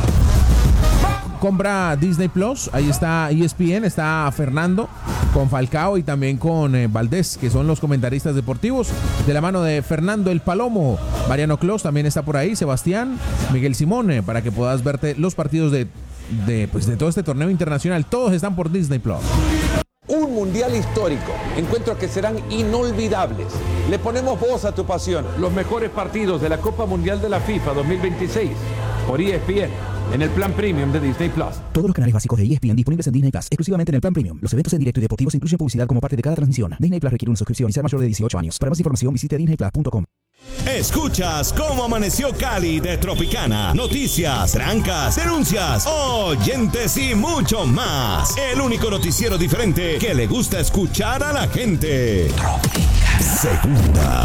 compra Disney Plus. Ahí está E S P N, está Fernando con Falcao y también con eh, Valdés, que son los comentaristas deportivos, de la mano de Fernando el Palomo. Mariano Clos también está por ahí, Sebastián, Miguel Simón, eh, para que puedas verte los partidos de, de, pues, de todo este torneo internacional. Todos están por Disney Plus. Un mundial histórico, encuentros que serán inolvidables. Le ponemos voz a tu pasión. Los mejores partidos de la Copa Mundial de la FIFA dos mil veintiséis por E S P N en el plan premium de Disney Plus. Todos los canales básicos de E S P N disponibles en Disney Plus, exclusivamente en el plan premium. Los eventos en directo y deportivos incluyen publicidad como parte de cada transmisión. Disney Plus requiere una suscripción y ser mayor de dieciocho años. Para más información visite disney plus punto com. Escuchas Cómo Amaneció Cali de Tropicana. Noticias, trancas, denuncias, oyentes y mucho más. El único noticiero diferente que le gusta escuchar a la gente. Tropicana. Segunda.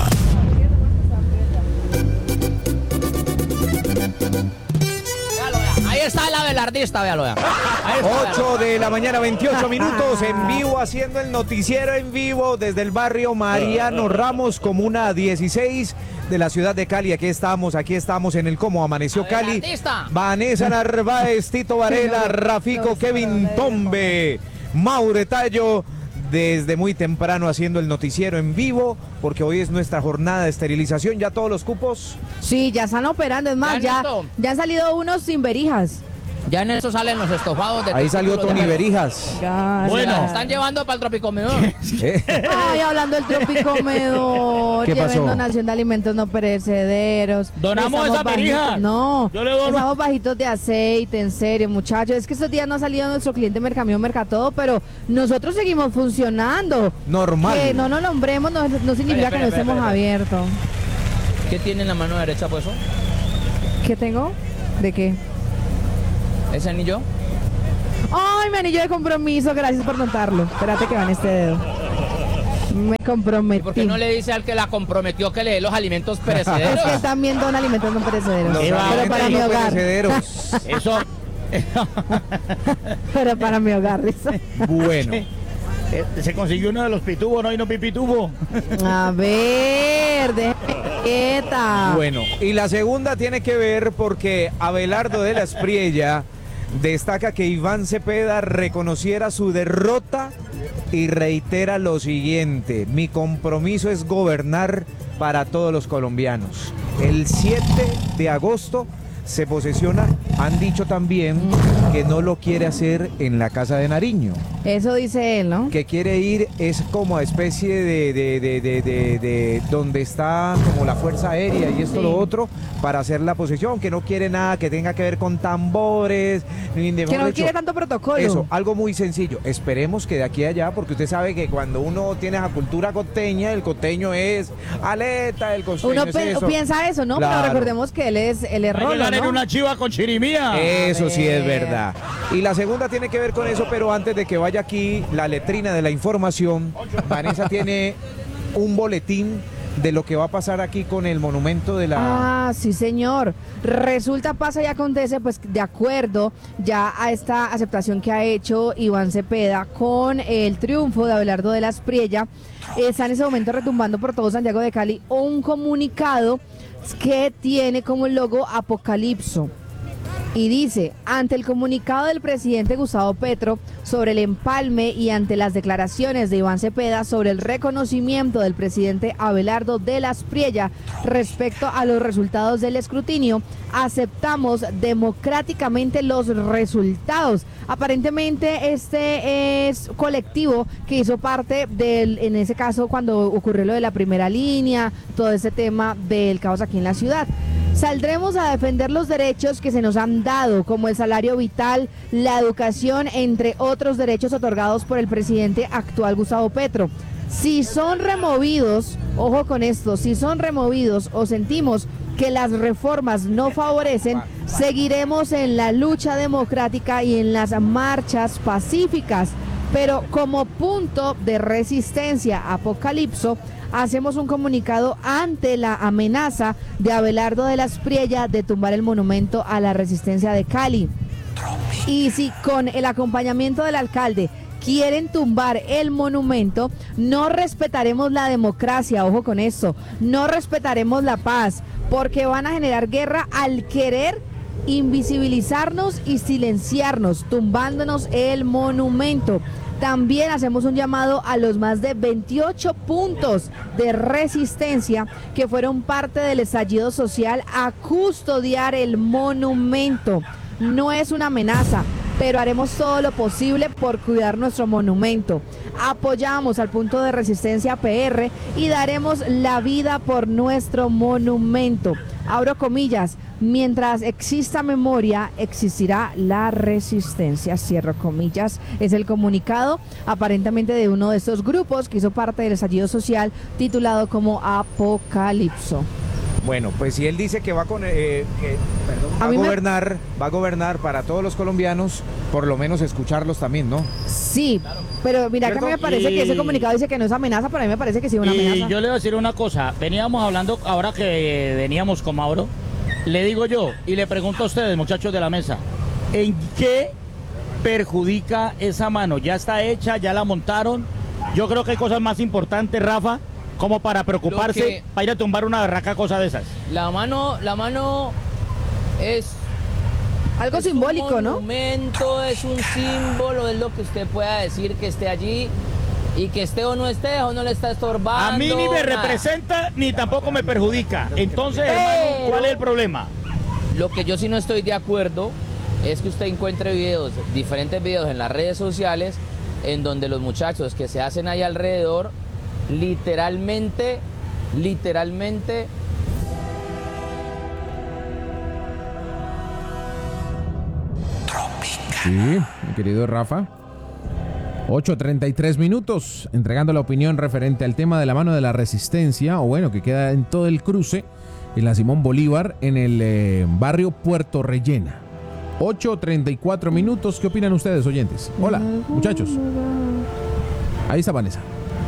Ahí está el abelardista, véalo ya. ocho de la mañana, veintiocho minutos, en vivo, haciendo el noticiero en vivo desde el barrio Mariano Ramos, comuna dieciséis de la ciudad de Cali. Aquí estamos, aquí estamos en el Cómo Amaneció Cali. Adelantista. Vanessa Narváez, Tito Varela, Rafico, Kevin Tombe, Maure Tallo, desde muy temprano haciendo el noticiero en vivo, porque hoy es nuestra jornada de esterilización. ¿Ya todos los cupos? Sí, ya están operando, es más, ya, ya han salido unos sin verijas. Ya en eso salen los estofados de Ahí salió Tony de... Berijas. Ya, bueno, ya. están llevando para el Tropicomedor. Ay, hablando del Tropicomedor, ¿Qué lleven pasó? donación de alimentos no perecederos. Donamos Estamos esa berija. bajitos- No, Yo le dono. estamos bajitos de aceite, en serio, muchachos. Es que estos días no ha salido nuestro cliente Mercamio Mercatodo, pero nosotros seguimos funcionando. Normal. Que no nos nombremos no, no significa Espere, que no espere, estemos espere, abiertos. ¿Qué tiene en la mano derecha, pues? Eso? ¿Qué tengo? ¿De qué? ¿Ese anillo? Ay, mi anillo de compromiso, gracias por notarlo. Espérate que va en este dedo. Me comprometí. ¿Por qué no le dice al que la comprometió que le dé los alimentos Es perecederos? que él también dona alimentos no perecederos. Los Pero alimentos para mi no hogar. perecederos. Eso. Pero para mi hogar, dice. Bueno. Eh, Se consiguió uno de los pitubos, no, y no pipitubo. A ver, déjame quieta. Bueno, y la segunda tiene que ver porque Abelardo de la Espriella destaca que Iván Cepeda reconociera su derrota y reitera lo siguiente: mi compromiso es gobernar para todos los colombianos. El siete de agosto se posesiona. Han dicho también que no lo quiere hacer en la Casa de Nariño. Eso dice él, ¿no? Que quiere ir es como a especie de, de, de, de, de, de donde está como la Fuerza Aérea y esto Sí. lo otro para hacer la posesión, que no quiere nada que tenga que ver con tambores, ni de Que no mejor quiere dicho, tanto protocolo. eso, algo muy sencillo. Esperemos que de aquí a allá, porque usted sabe que cuando uno tiene esa cultura costeña, el costeño es aleta, el costeño Uno es pe- eso. piensa eso, ¿no? Claro. Pero recordemos que él es el Hay error, que ganar ¿no? una chiva con chirimía. Eso sí es ver. verdad. Y la segunda tiene que ver con eso, pero antes de que vaya aquí la letrina de la información, Vanessa tiene un boletín de lo que va a pasar aquí con el monumento de la... Ah, sí, señor. Resulta, pasa y acontece, pues de acuerdo ya a esta aceptación que ha hecho Iván Cepeda con el triunfo de Abelardo de la Espriella, está en ese momento retumbando por todo Santiago de Cali un comunicado que tiene como logo Apocalipso. Y dice, ante el comunicado del presidente Gustavo Petro sobre el empalme y ante las declaraciones de Iván Cepeda sobre el reconocimiento del presidente Abelardo de la Espriella respecto a los resultados del escrutinio, aceptamos democráticamente los resultados. Aparentemente este es colectivo que hizo parte del, en ese caso cuando ocurrió lo de la primera línea, todo ese tema del caos aquí en la ciudad. Saldremos a defender los derechos que se nos han dado, como el salario vital, la educación, entre otros derechos otorgados por el presidente actual Gustavo Petro. Si son removidos, ojo con esto, si son removidos o sentimos que las reformas no favorecen, seguiremos en la lucha democrática y en las marchas pacíficas. Pero como punto de resistencia, Apocalipso, hacemos un comunicado ante la amenaza de Abelardo de la Espriella de tumbar el monumento a la resistencia de Cali. Y si con el acompañamiento del alcalde quieren tumbar el monumento, no respetaremos la democracia, ojo con esto, no respetaremos la paz, porque van a generar guerra al querer invisibilizarnos y silenciarnos, tumbándonos el monumento. También hacemos un llamado a los más de veintiocho puntos de resistencia que fueron parte del estallido social a custodiar el monumento. No es una amenaza, pero haremos todo lo posible por cuidar nuestro monumento. Apoyamos al punto de resistencia P R y daremos la vida por nuestro monumento. Abro comillas, mientras exista memoria, existirá la resistencia. Cierro comillas. Es el comunicado aparentemente de uno de estos grupos que hizo parte del estallido social titulado como Apocalipso. Bueno, pues si él dice que va con eh, que, perdón, va A a mí me- gobernar, va a gobernar para todos los colombianos, por lo menos escucharlos también, ¿no? Sí, pero mira que a mí me ¿Cierto? parece que ese Y- comunicado dice que no es amenaza, pero a mí me parece que sí es una Y amenaza. yo le voy a decir una cosa, veníamos hablando, ahora que veníamos con Mauro, le digo yo y le pregunto a ustedes, muchachos de la mesa, ¿en qué perjudica esa mano? ¿Ya está hecha? ¿Ya la montaron? Yo creo que hay cosas más importantes, Rafa, como para preocuparse, que, para ir a tumbar una berraca cosa de esas. La mano, la mano es algo es simbólico, un ¿no? monumento, es un símbolo, es lo que usted pueda decir que esté allí y que esté o no esté o no le está estorbando. A mí ni me nada. representa ni tampoco me perjudica. Entonces, Pero, hermano, ¿cuál es el problema? Lo que yo sí no estoy de acuerdo es que usted encuentre videos, diferentes videos en las redes sociales en donde los muchachos que se hacen ahí alrededor literalmente, literalmente Sí, mi querido Rafa. ocho treinta y tres minutos, entregando la opinión referente al tema de la mano de la resistencia, o bueno, que queda en todo el cruce, en la Simón Bolívar, en el eh, barrio Puerto Rellena. ocho treinta y cuatro minutos, ¿qué opinan ustedes, oyentes? Hola, muchachos. Ahí está Vanessa.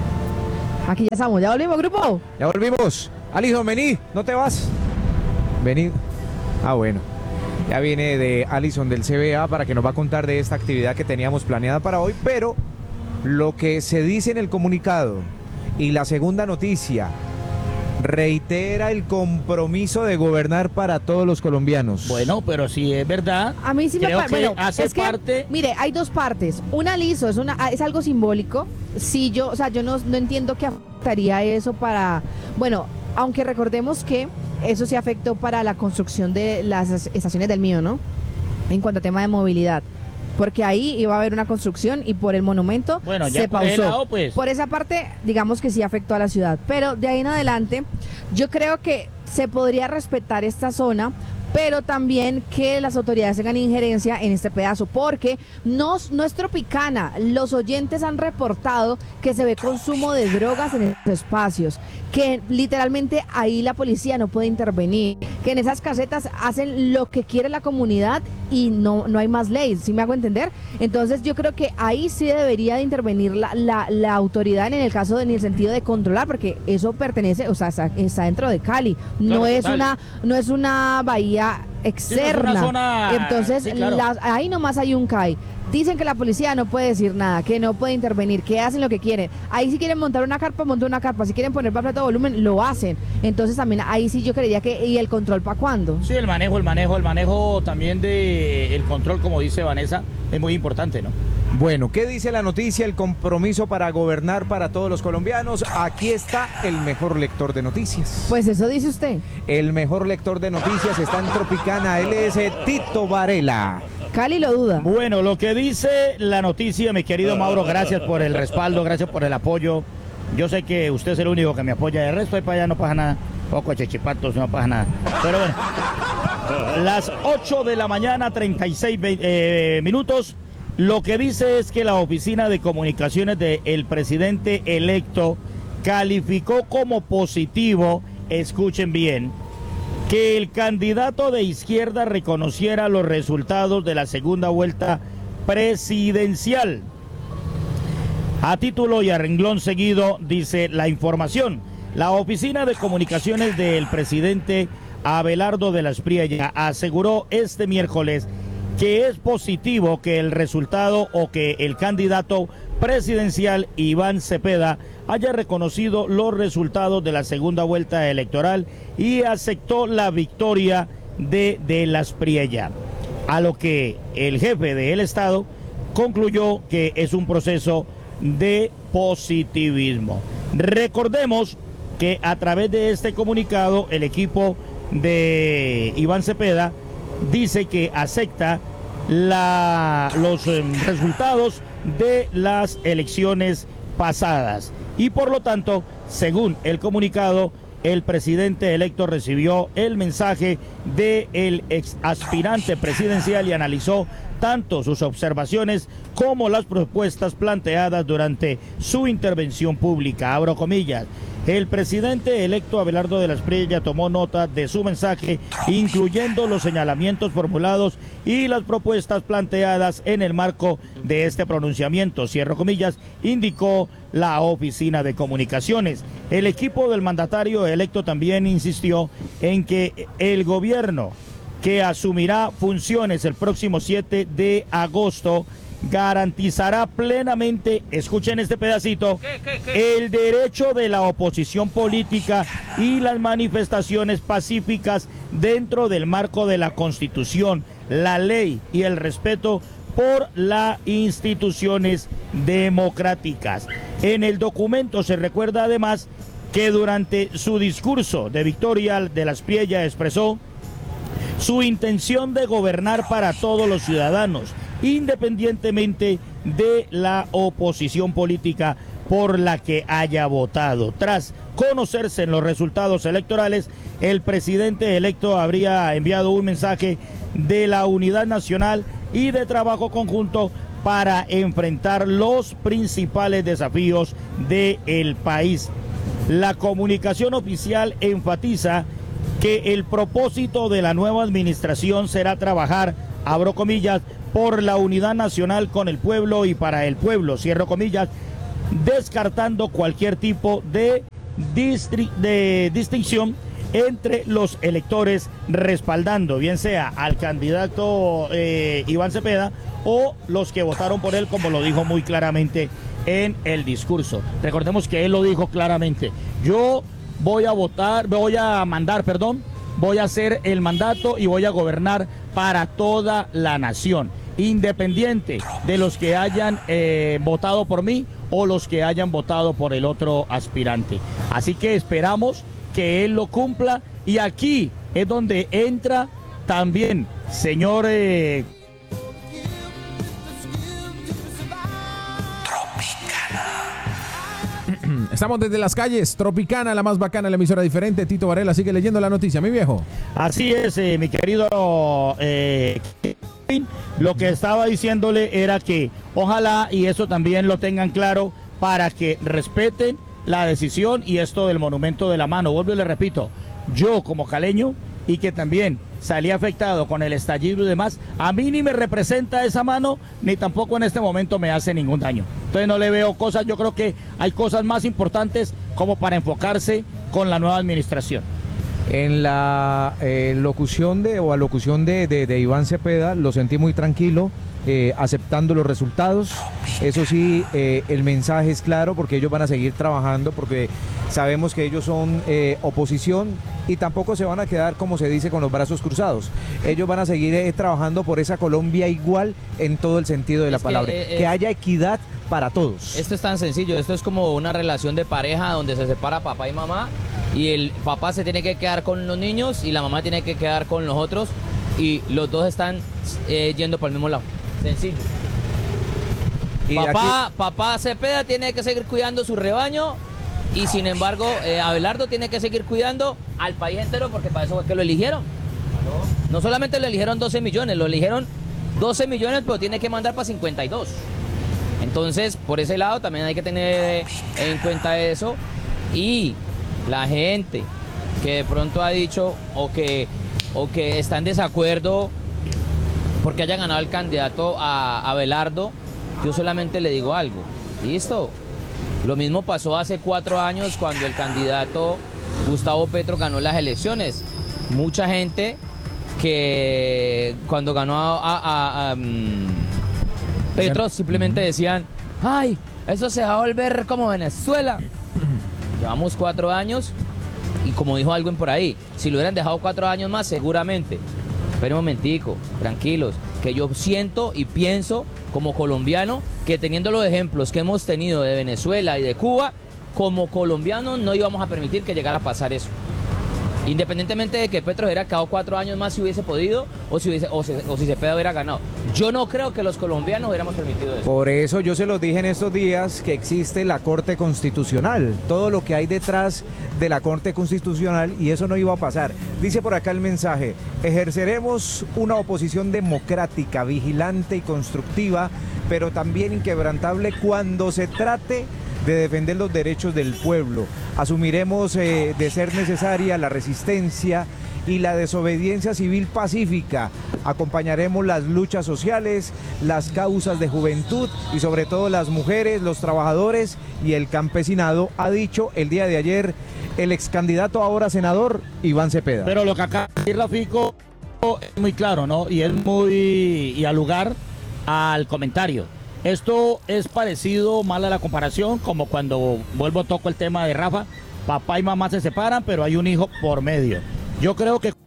Aquí ya estamos, ¿ya volvimos, grupo? Ya volvimos. Alison, vení, ¿no te vas? Vení. Ah, bueno. Ya viene de Alison del C B A para que nos va a contar de esta actividad que teníamos planeada para hoy, pero lo que se dice en el comunicado y la segunda noticia reitera el compromiso de gobernar para todos los colombianos. Bueno, pero si es verdad, a mí sí me creo parece. que Bueno, hace es que, parte. Mire, hay dos partes. Una liso, es una, es algo simbólico. Sí, yo, o sea, yo no, no entiendo qué afectaría eso para. Bueno, aunque recordemos que eso sí afectó para la construcción de las estaciones del mío, ¿no? En cuanto a tema de movilidad. Porque ahí iba a haber una construcción y por el monumento Bueno, ya se por pausó. ese lado, pues. Por esa parte, digamos que sí afectó a la ciudad. Pero de ahí en adelante, yo creo que se podría respetar esta zona, pero también que las autoridades tengan injerencia en este pedazo, porque no, no es Tropicana. Los oyentes han reportado que se ve consumo de drogas en estos espacios, que literalmente ahí la policía no puede intervenir, que en esas casetas hacen lo que quiere la comunidad y no, no hay más ley, ¿sí me hago entender? Entonces yo creo que ahí sí debería de intervenir la, la, la autoridad en el caso de, en el sentido de controlar, porque eso pertenece, o sea, está, está dentro de Cali, no Claro, es total. una, no es una bahía externa. Sí, no es una zona- Entonces sí, claro. las- ahí nomás hay un C A I. Dicen que la policía no puede decir nada, que no puede intervenir, que hacen lo que quieren. Ahí si quieren montar una carpa, montan una carpa. Si quieren poner para todo volumen, lo hacen. Entonces también ahí sí yo creería que, ¿y el control para cuándo? Sí, el manejo, el manejo, el manejo también de el control, como dice Vanessa, es muy importante, ¿no? Bueno, ¿qué dice la noticia? El compromiso para gobernar para todos los colombianos. Aquí está el mejor lector de noticias. Pues eso dice usted. El mejor lector de noticias está en Tropicana. Él es eh, Tito Varela. Cali lo duda. Bueno, lo que dice la noticia, mi querido Mauro, gracias por el respaldo, gracias por el apoyo. Yo sé que usted es el único que me apoya, de resto ahí para allá no pasa nada. Poco de chechipatos, no pasa nada. Pero bueno, las ocho de la mañana, treinta y seis eh, minutos. Lo que dice es que la oficina de comunicaciones del presidente electo calificó como positivo, escuchen bien, que el candidato de izquierda reconociera los resultados de la segunda vuelta presidencial. A título y a renglón seguido, dice la información, la oficina de comunicaciones del presidente Abelardo de la Espriella aseguró este miércoles que es positivo que el resultado o que el candidato presidencial Iván Cepeda haya reconocido los resultados de la segunda vuelta electoral y aceptó la victoria de De la Espriella, a lo que el jefe del Estado concluyó que es un proceso de positivismo. Recordemos que a través de este comunicado el equipo de Iván Cepeda dice que acepta la, los eh, resultados de las elecciones pasadas y por lo tanto, según el comunicado, el presidente electo recibió el mensaje del ex aspirante presidencial y analizó tanto sus observaciones como las propuestas planteadas durante su intervención pública. Abro comillas. El presidente electo Abelardo de la Espriella tomó nota de su mensaje, incluyendo los señalamientos formulados y las propuestas planteadas en el marco de este pronunciamiento, cierro comillas, indicó la oficina de comunicaciones. El equipo del mandatario electo también insistió en que el gobierno que asumirá funciones el próximo siete de agosto garantizará plenamente, escuchen este pedacito, el derecho de la oposición política y las manifestaciones pacíficas dentro del marco de la Constitución, la ley y el respeto por las instituciones democráticas. En el documento se recuerda además que durante su discurso de Victoria de las Priella expresó su intención de gobernar para todos los ciudadanos, independientemente de la oposición política por la que haya votado. Tras conocerse los resultados electorales, el presidente electo habría enviado un mensaje de la unidad nacional y de trabajo conjunto para enfrentar los principales desafíos del país. La comunicación oficial enfatiza que el propósito de la nueva administración será trabajar, abro comillas, por la unidad nacional con el pueblo y para el pueblo, cierro comillas, descartando cualquier tipo de, distri- de distinción entre los electores, respaldando bien sea al candidato eh, Iván Cepeda o los que votaron por él, como lo dijo muy claramente en el discurso. Recordemos que él lo dijo claramente: yo voy a votar, voy a mandar, perdón, voy a hacer el mandato y voy a gobernar para toda la nación, independiente de los que hayan eh, votado por mí o los que hayan votado por el otro aspirante. Así que esperamos que él lo cumpla, y aquí es donde entra también, señor eh, Estamos desde las calles, Tropicana, la más bacana, la emisora diferente. Tito Varela sigue leyendo la noticia, mi viejo. Así es, eh, mi querido eh, lo que estaba diciéndole era que ojalá, y eso también lo tengan claro, para que respeten la decisión y esto del monumento de la mano. Vuelvo y le repito, yo como caleño, y que también salí afectado con el estallido y demás, a mí ni me representa esa mano, ni tampoco en este momento me hace ningún daño. Entonces no le veo cosas, yo creo que hay cosas más importantes como para enfocarse con la nueva administración. En la eh, locución de o alocución de, de, de Iván Cepeda lo sentí muy tranquilo, eh, aceptando los resultados. Eso sí, eh, el mensaje es claro, porque ellos van a seguir trabajando, porque sabemos que ellos son eh, oposición y tampoco se van a quedar, como se dice, con los brazos cruzados. Ellos van a seguir eh, trabajando por esa Colombia igual en todo el sentido de la Es palabra, que, que, eh, eh, haya equidad para todos. Esto es tan sencillo, esto es como una relación de pareja donde se separa papá y mamá, y el papá se tiene que quedar con los niños y la mamá tiene que quedar con los otros, y los dos están eh, yendo por el mismo lado. Sencillo. Y Papá, aquí- papá Cepeda tiene que seguir cuidando su rebaño, y sin embargo eh, Abelardo tiene que seguir cuidando al país entero, porque para eso fue que lo eligieron. No solamente lo eligieron doce millones, lo eligieron doce millones, pero tiene que mandar para cincuenta y dos. Entonces, por ese lado también hay que tener en cuenta eso. Y la gente que de pronto ha dicho o que, o que está en desacuerdo porque haya ganado el candidato a Abelardo, yo solamente le digo algo. Listo. Lo mismo pasó hace cuatro años cuando el candidato Gustavo Petro ganó las elecciones. Mucha gente que cuando ganó a, a- a- a, mm, Petro simplemente decían: ay, eso se va a volver como Venezuela. Llevamos cuatro años y, como dijo alguien por ahí, si lo hubieran dejado cuatro años más, seguramente. Pero un momentico, tranquilos, que yo siento y pienso como colombiano que, teniendo los ejemplos que hemos tenido de Venezuela y de Cuba, como colombianos no íbamos a permitir que llegara a pasar eso. Independientemente de que Petro hubiera quedado cuatro años más si hubiese podido, o si, hubiese, o, se- o si Cepeda hubiera ganado. Yo no creo que los colombianos hubiéramos permitido eso. Por eso yo se los dije en estos días que existe la Corte Constitucional, todo lo que hay detrás de la Corte Constitucional, y eso no iba a pasar. Dice por acá el mensaje: ejerceremos una oposición democrática, vigilante y constructiva, pero también inquebrantable cuando se trate de defender los derechos del pueblo. Asumiremos eh, de ser necesaria la resistencia y la desobediencia civil pacífica. Acompañaremos las luchas sociales, las causas de juventud y sobre todo las mujeres, los trabajadores y el campesinado, ha dicho el día de ayer el ex candidato ahora senador Iván Cepeda. Pero lo que acaba de decir Rafico es muy claro, ¿no? Y es muy y al lugar al comentario. Esto es parecido, mala la comparación, como cuando vuelvo toco el tema de Rafa, papá y mamá se separan, pero hay un hijo por medio. Yo creo que...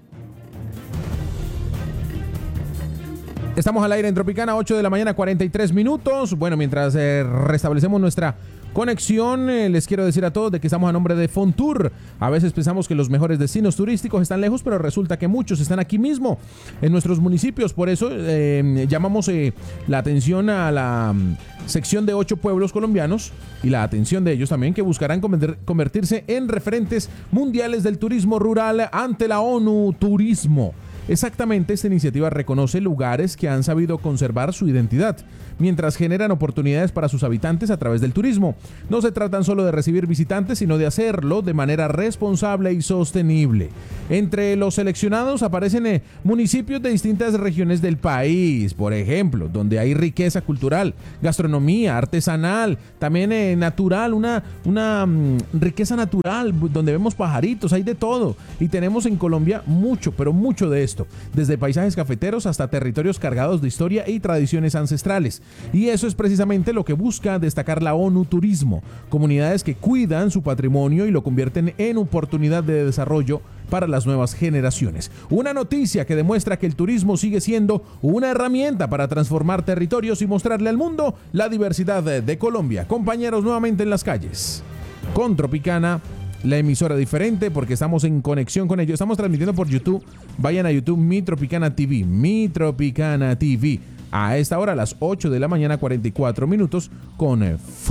Estamos al aire en Tropicana, ocho de la mañana, cuarenta y tres minutos. Bueno, mientras eh, restablecemos nuestra conexión, eh, les quiero decir a todos de que estamos a nombre de Fontour. A veces pensamos que los mejores destinos turísticos están lejos, pero resulta que muchos están aquí mismo, en nuestros municipios. Por eso eh, llamamos eh, la atención a la um, sección de ocho pueblos colombianos y la atención de ellos también, que buscarán convertirse en referentes mundiales del turismo rural ante la ONU Turismo. Exactamente, esta iniciativa reconoce lugares que han sabido conservar su identidad, mientras generan oportunidades para sus habitantes a través del turismo. No se tratan solo de recibir visitantes, sino de hacerlo de manera responsable y sostenible. Entre los seleccionados aparecen eh, municipios de distintas regiones del país, por ejemplo, donde hay riqueza cultural, gastronomía, artesanal, también eh, natural, una, una um, riqueza natural, donde vemos pajaritos, hay de todo. Y tenemos en Colombia mucho, pero mucho de esto, desde paisajes cafeteros hasta territorios cargados de historia y tradiciones ancestrales. Y eso es precisamente lo que busca destacar la ONU Turismo, comunidades que cuidan su patrimonio y lo convierten en oportunidad de desarrollo para las nuevas generaciones. Una noticia que demuestra que el turismo sigue siendo una herramienta para transformar territorios y mostrarle al mundo la diversidad de, de Colombia. Compañeros, nuevamente en las calles, con Tropicana, la emisora diferente, porque estamos en conexión con ellos. Estamos transmitiendo por YouTube. Vayan a YouTube, Mi Tropicana T V, Mi Tropicana T V. A esta hora, a las ocho de la mañana, cuarenta y cuatro minutos, con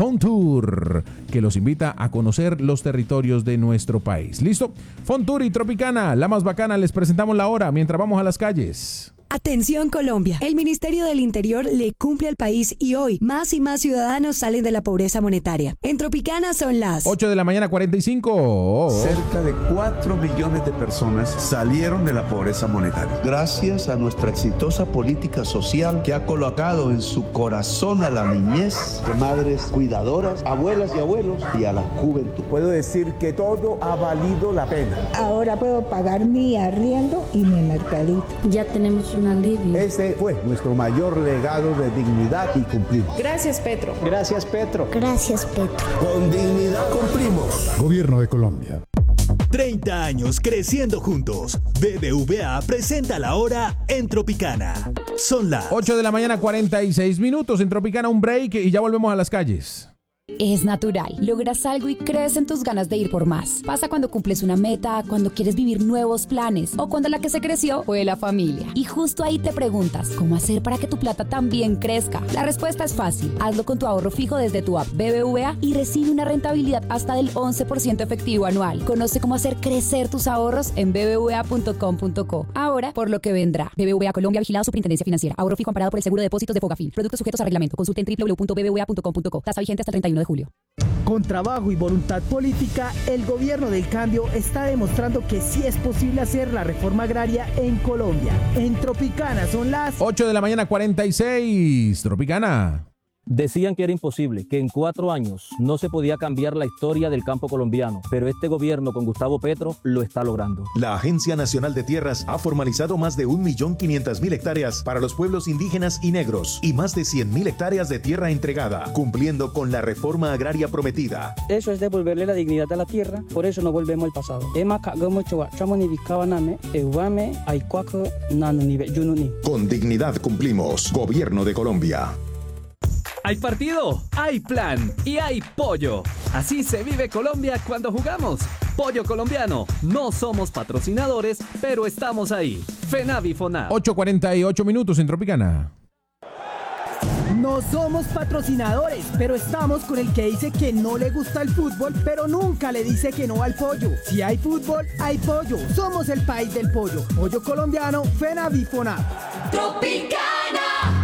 Fontour, que los invita a conocer los territorios de nuestro país. ¿Listo? Fontour y Tropicana, la más bacana, les presentamos la hora mientras vamos a las calles. Atención Colombia, el Ministerio del Interior le cumple al país y hoy más y más ciudadanos salen de la pobreza monetaria. En Tropicana son las ocho de la mañana, cuarenta y cinco. Cerca de cuatro millones de personas salieron de la pobreza monetaria. Gracias a nuestra exitosa política social que ha colocado en su corazón a la niñez, de madres cuidadoras, abuelas y abuelos y a la juventud. Puedo decir que todo ha valido la pena. Ahora puedo pagar mi arriendo y mi mercadito. Ya tenemos un alivio. Este fue nuestro mayor legado de dignidad y cumplimos. Gracias, Petro. Gracias, Petro. Gracias, Petro. Con dignidad cumplimos. Gobierno de Colombia. treinta años creciendo juntos. B B V A presenta la hora en Tropicana. Son las ocho de la mañana, cuarenta y seis minutos. En Tropicana, un break y ya volvemos a las calles. Es natural. Logras algo y crees en tus ganas de ir por más. Pasa cuando cumples una meta, cuando quieres vivir nuevos planes o cuando la que se creció fue la familia. Y justo ahí te preguntas, ¿cómo hacer para que tu plata también crezca? La respuesta es fácil. Hazlo con tu ahorro fijo desde tu app B B V A y recibe una rentabilidad hasta del once por ciento efectivo anual. Conoce cómo hacer crecer tus ahorros en b b v a punto com punto co. Ahora, por lo que vendrá. B B V A Colombia, vigilado Superintendencia Financiera. Ahorro fijo amparado por el Seguro de Depósitos de Fogafín. Productos sujetos a reglamento. Consulte en w w w punto b b v a punto com punto co. Tasa vigente hasta el treinta y uno de julio. Con trabajo y voluntad política, el gobierno del cambio está demostrando que sí es posible hacer la reforma agraria en Colombia. En Tropicana son las ocho de la mañana, cuarenta y seis. Tropicana. Decían que era imposible, que en cuatro años no se podía cambiar la historia del campo colombiano, pero este gobierno con Gustavo Petro lo está logrando. La Agencia Nacional de Tierras ha formalizado más de un millón quinientas mil hectáreas para los pueblos indígenas y negros y más de cien mil hectáreas de tierra entregada, cumpliendo con la reforma agraria prometida. Eso es devolverle la dignidad a la tierra, por eso no volvemos al pasado. Con dignidad cumplimos. Gobierno de Colombia. Hay partido, hay plan y hay pollo. Así se vive Colombia cuando jugamos. Pollo colombiano. No somos patrocinadores, pero estamos ahí. FENAVI FONAV. ocho cuarenta y ocho minutos en Tropicana. No somos patrocinadores, pero estamos con el que dice que no le gusta el fútbol, pero nunca le dice que no al pollo. Si hay fútbol, hay pollo. Somos el país del pollo. Pollo colombiano, FENAVI FONAV. Tropicana.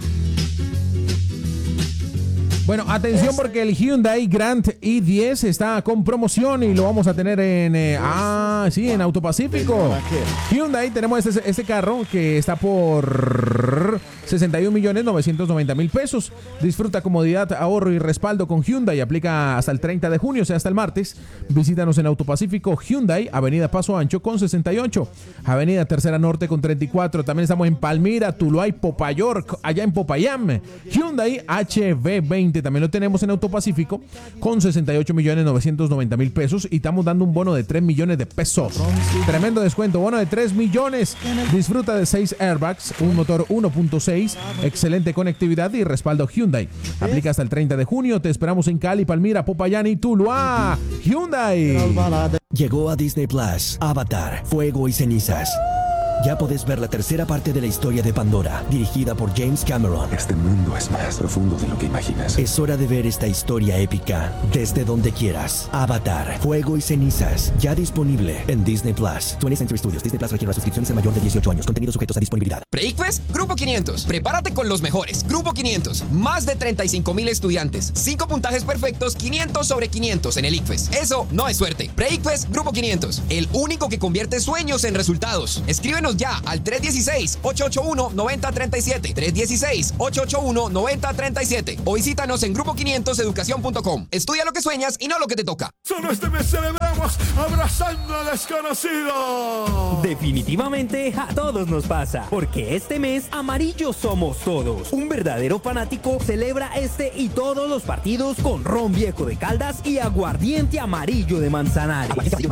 Bueno, atención porque el Hyundai Grand i diez está con promoción y lo vamos a tener en eh, ah, sí, en Autopacífico. Hyundai, tenemos este, este carro que está por sesenta y un millones novecientos noventa mil pesos. Disfruta comodidad, ahorro y respaldo con Hyundai. Aplica hasta el treinta de junio, o sea, hasta el martes. Visítanos en Autopacífico Hyundai, Avenida Paso Ancho con sesenta y ocho, Avenida Tercera Norte con treinta y cuatro. También estamos en Palmira, Tuluá y Popayork, allá en Popayán. Hyundai H V veinte también lo tenemos en Autopacífico con sesenta y ocho millones novecientos noventa mil pesos y estamos dando un bono de tres millones de pesos. Tremendo descuento, bono de tres millones. Disfruta de seis airbags, un motor uno punto seis, excelente conectividad y respaldo Hyundai. Aplica hasta el treinta de junio. Te esperamos en Cali, Palmira, Popayán y Tuluá. Hyundai. Llegó a Disney Plus, Avatar, Fuego y Cenizas. Ya podés ver la tercera parte de la historia de Pandora, dirigida por James Cameron. Este mundo es más profundo de lo que imaginas. Es hora de ver esta historia épica desde donde quieras. Avatar, Fuego y Cenizas, ya disponible en Disney Plus. twentieth Century Studios. Disney Plus requiere una suscripción y ser mayor de dieciocho años. Contenidos sujetos a disponibilidad. Pre-ICFES, Grupo quinientos. Prepárate con los mejores. Grupo quinientos. Más de treinta y cinco mil estudiantes. cinco puntajes perfectos, quinientos sobre quinientos en el ICFES. Eso no es suerte. Pre-ICFES, Grupo quinientos. El único que convierte sueños en resultados. Escríbenos ya al tres uno seis, ocho ocho uno, nueve cero tres siete, tres uno seis, ocho ocho uno, nueve cero tres siete o visítanos en grupo quinientos educación punto com. Estudia lo que sueñas y no lo que te toca. Solo este mes celebramos abrazando al desconocido. Definitivamente a todos nos pasa, porque este mes amarillos somos todos. Un verdadero fanático celebra este y todos los partidos con ron viejo de Caldas y aguardiente amarillo de Manzanares.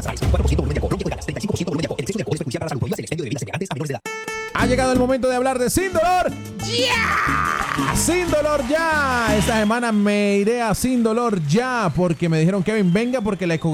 Ha llegado el momento de hablar de Sin Dolor. ¡Ya! Sin Dolor Ya. Esta semana me iré a Sin Dolor Ya porque me dijeron, Kevin, venga porque la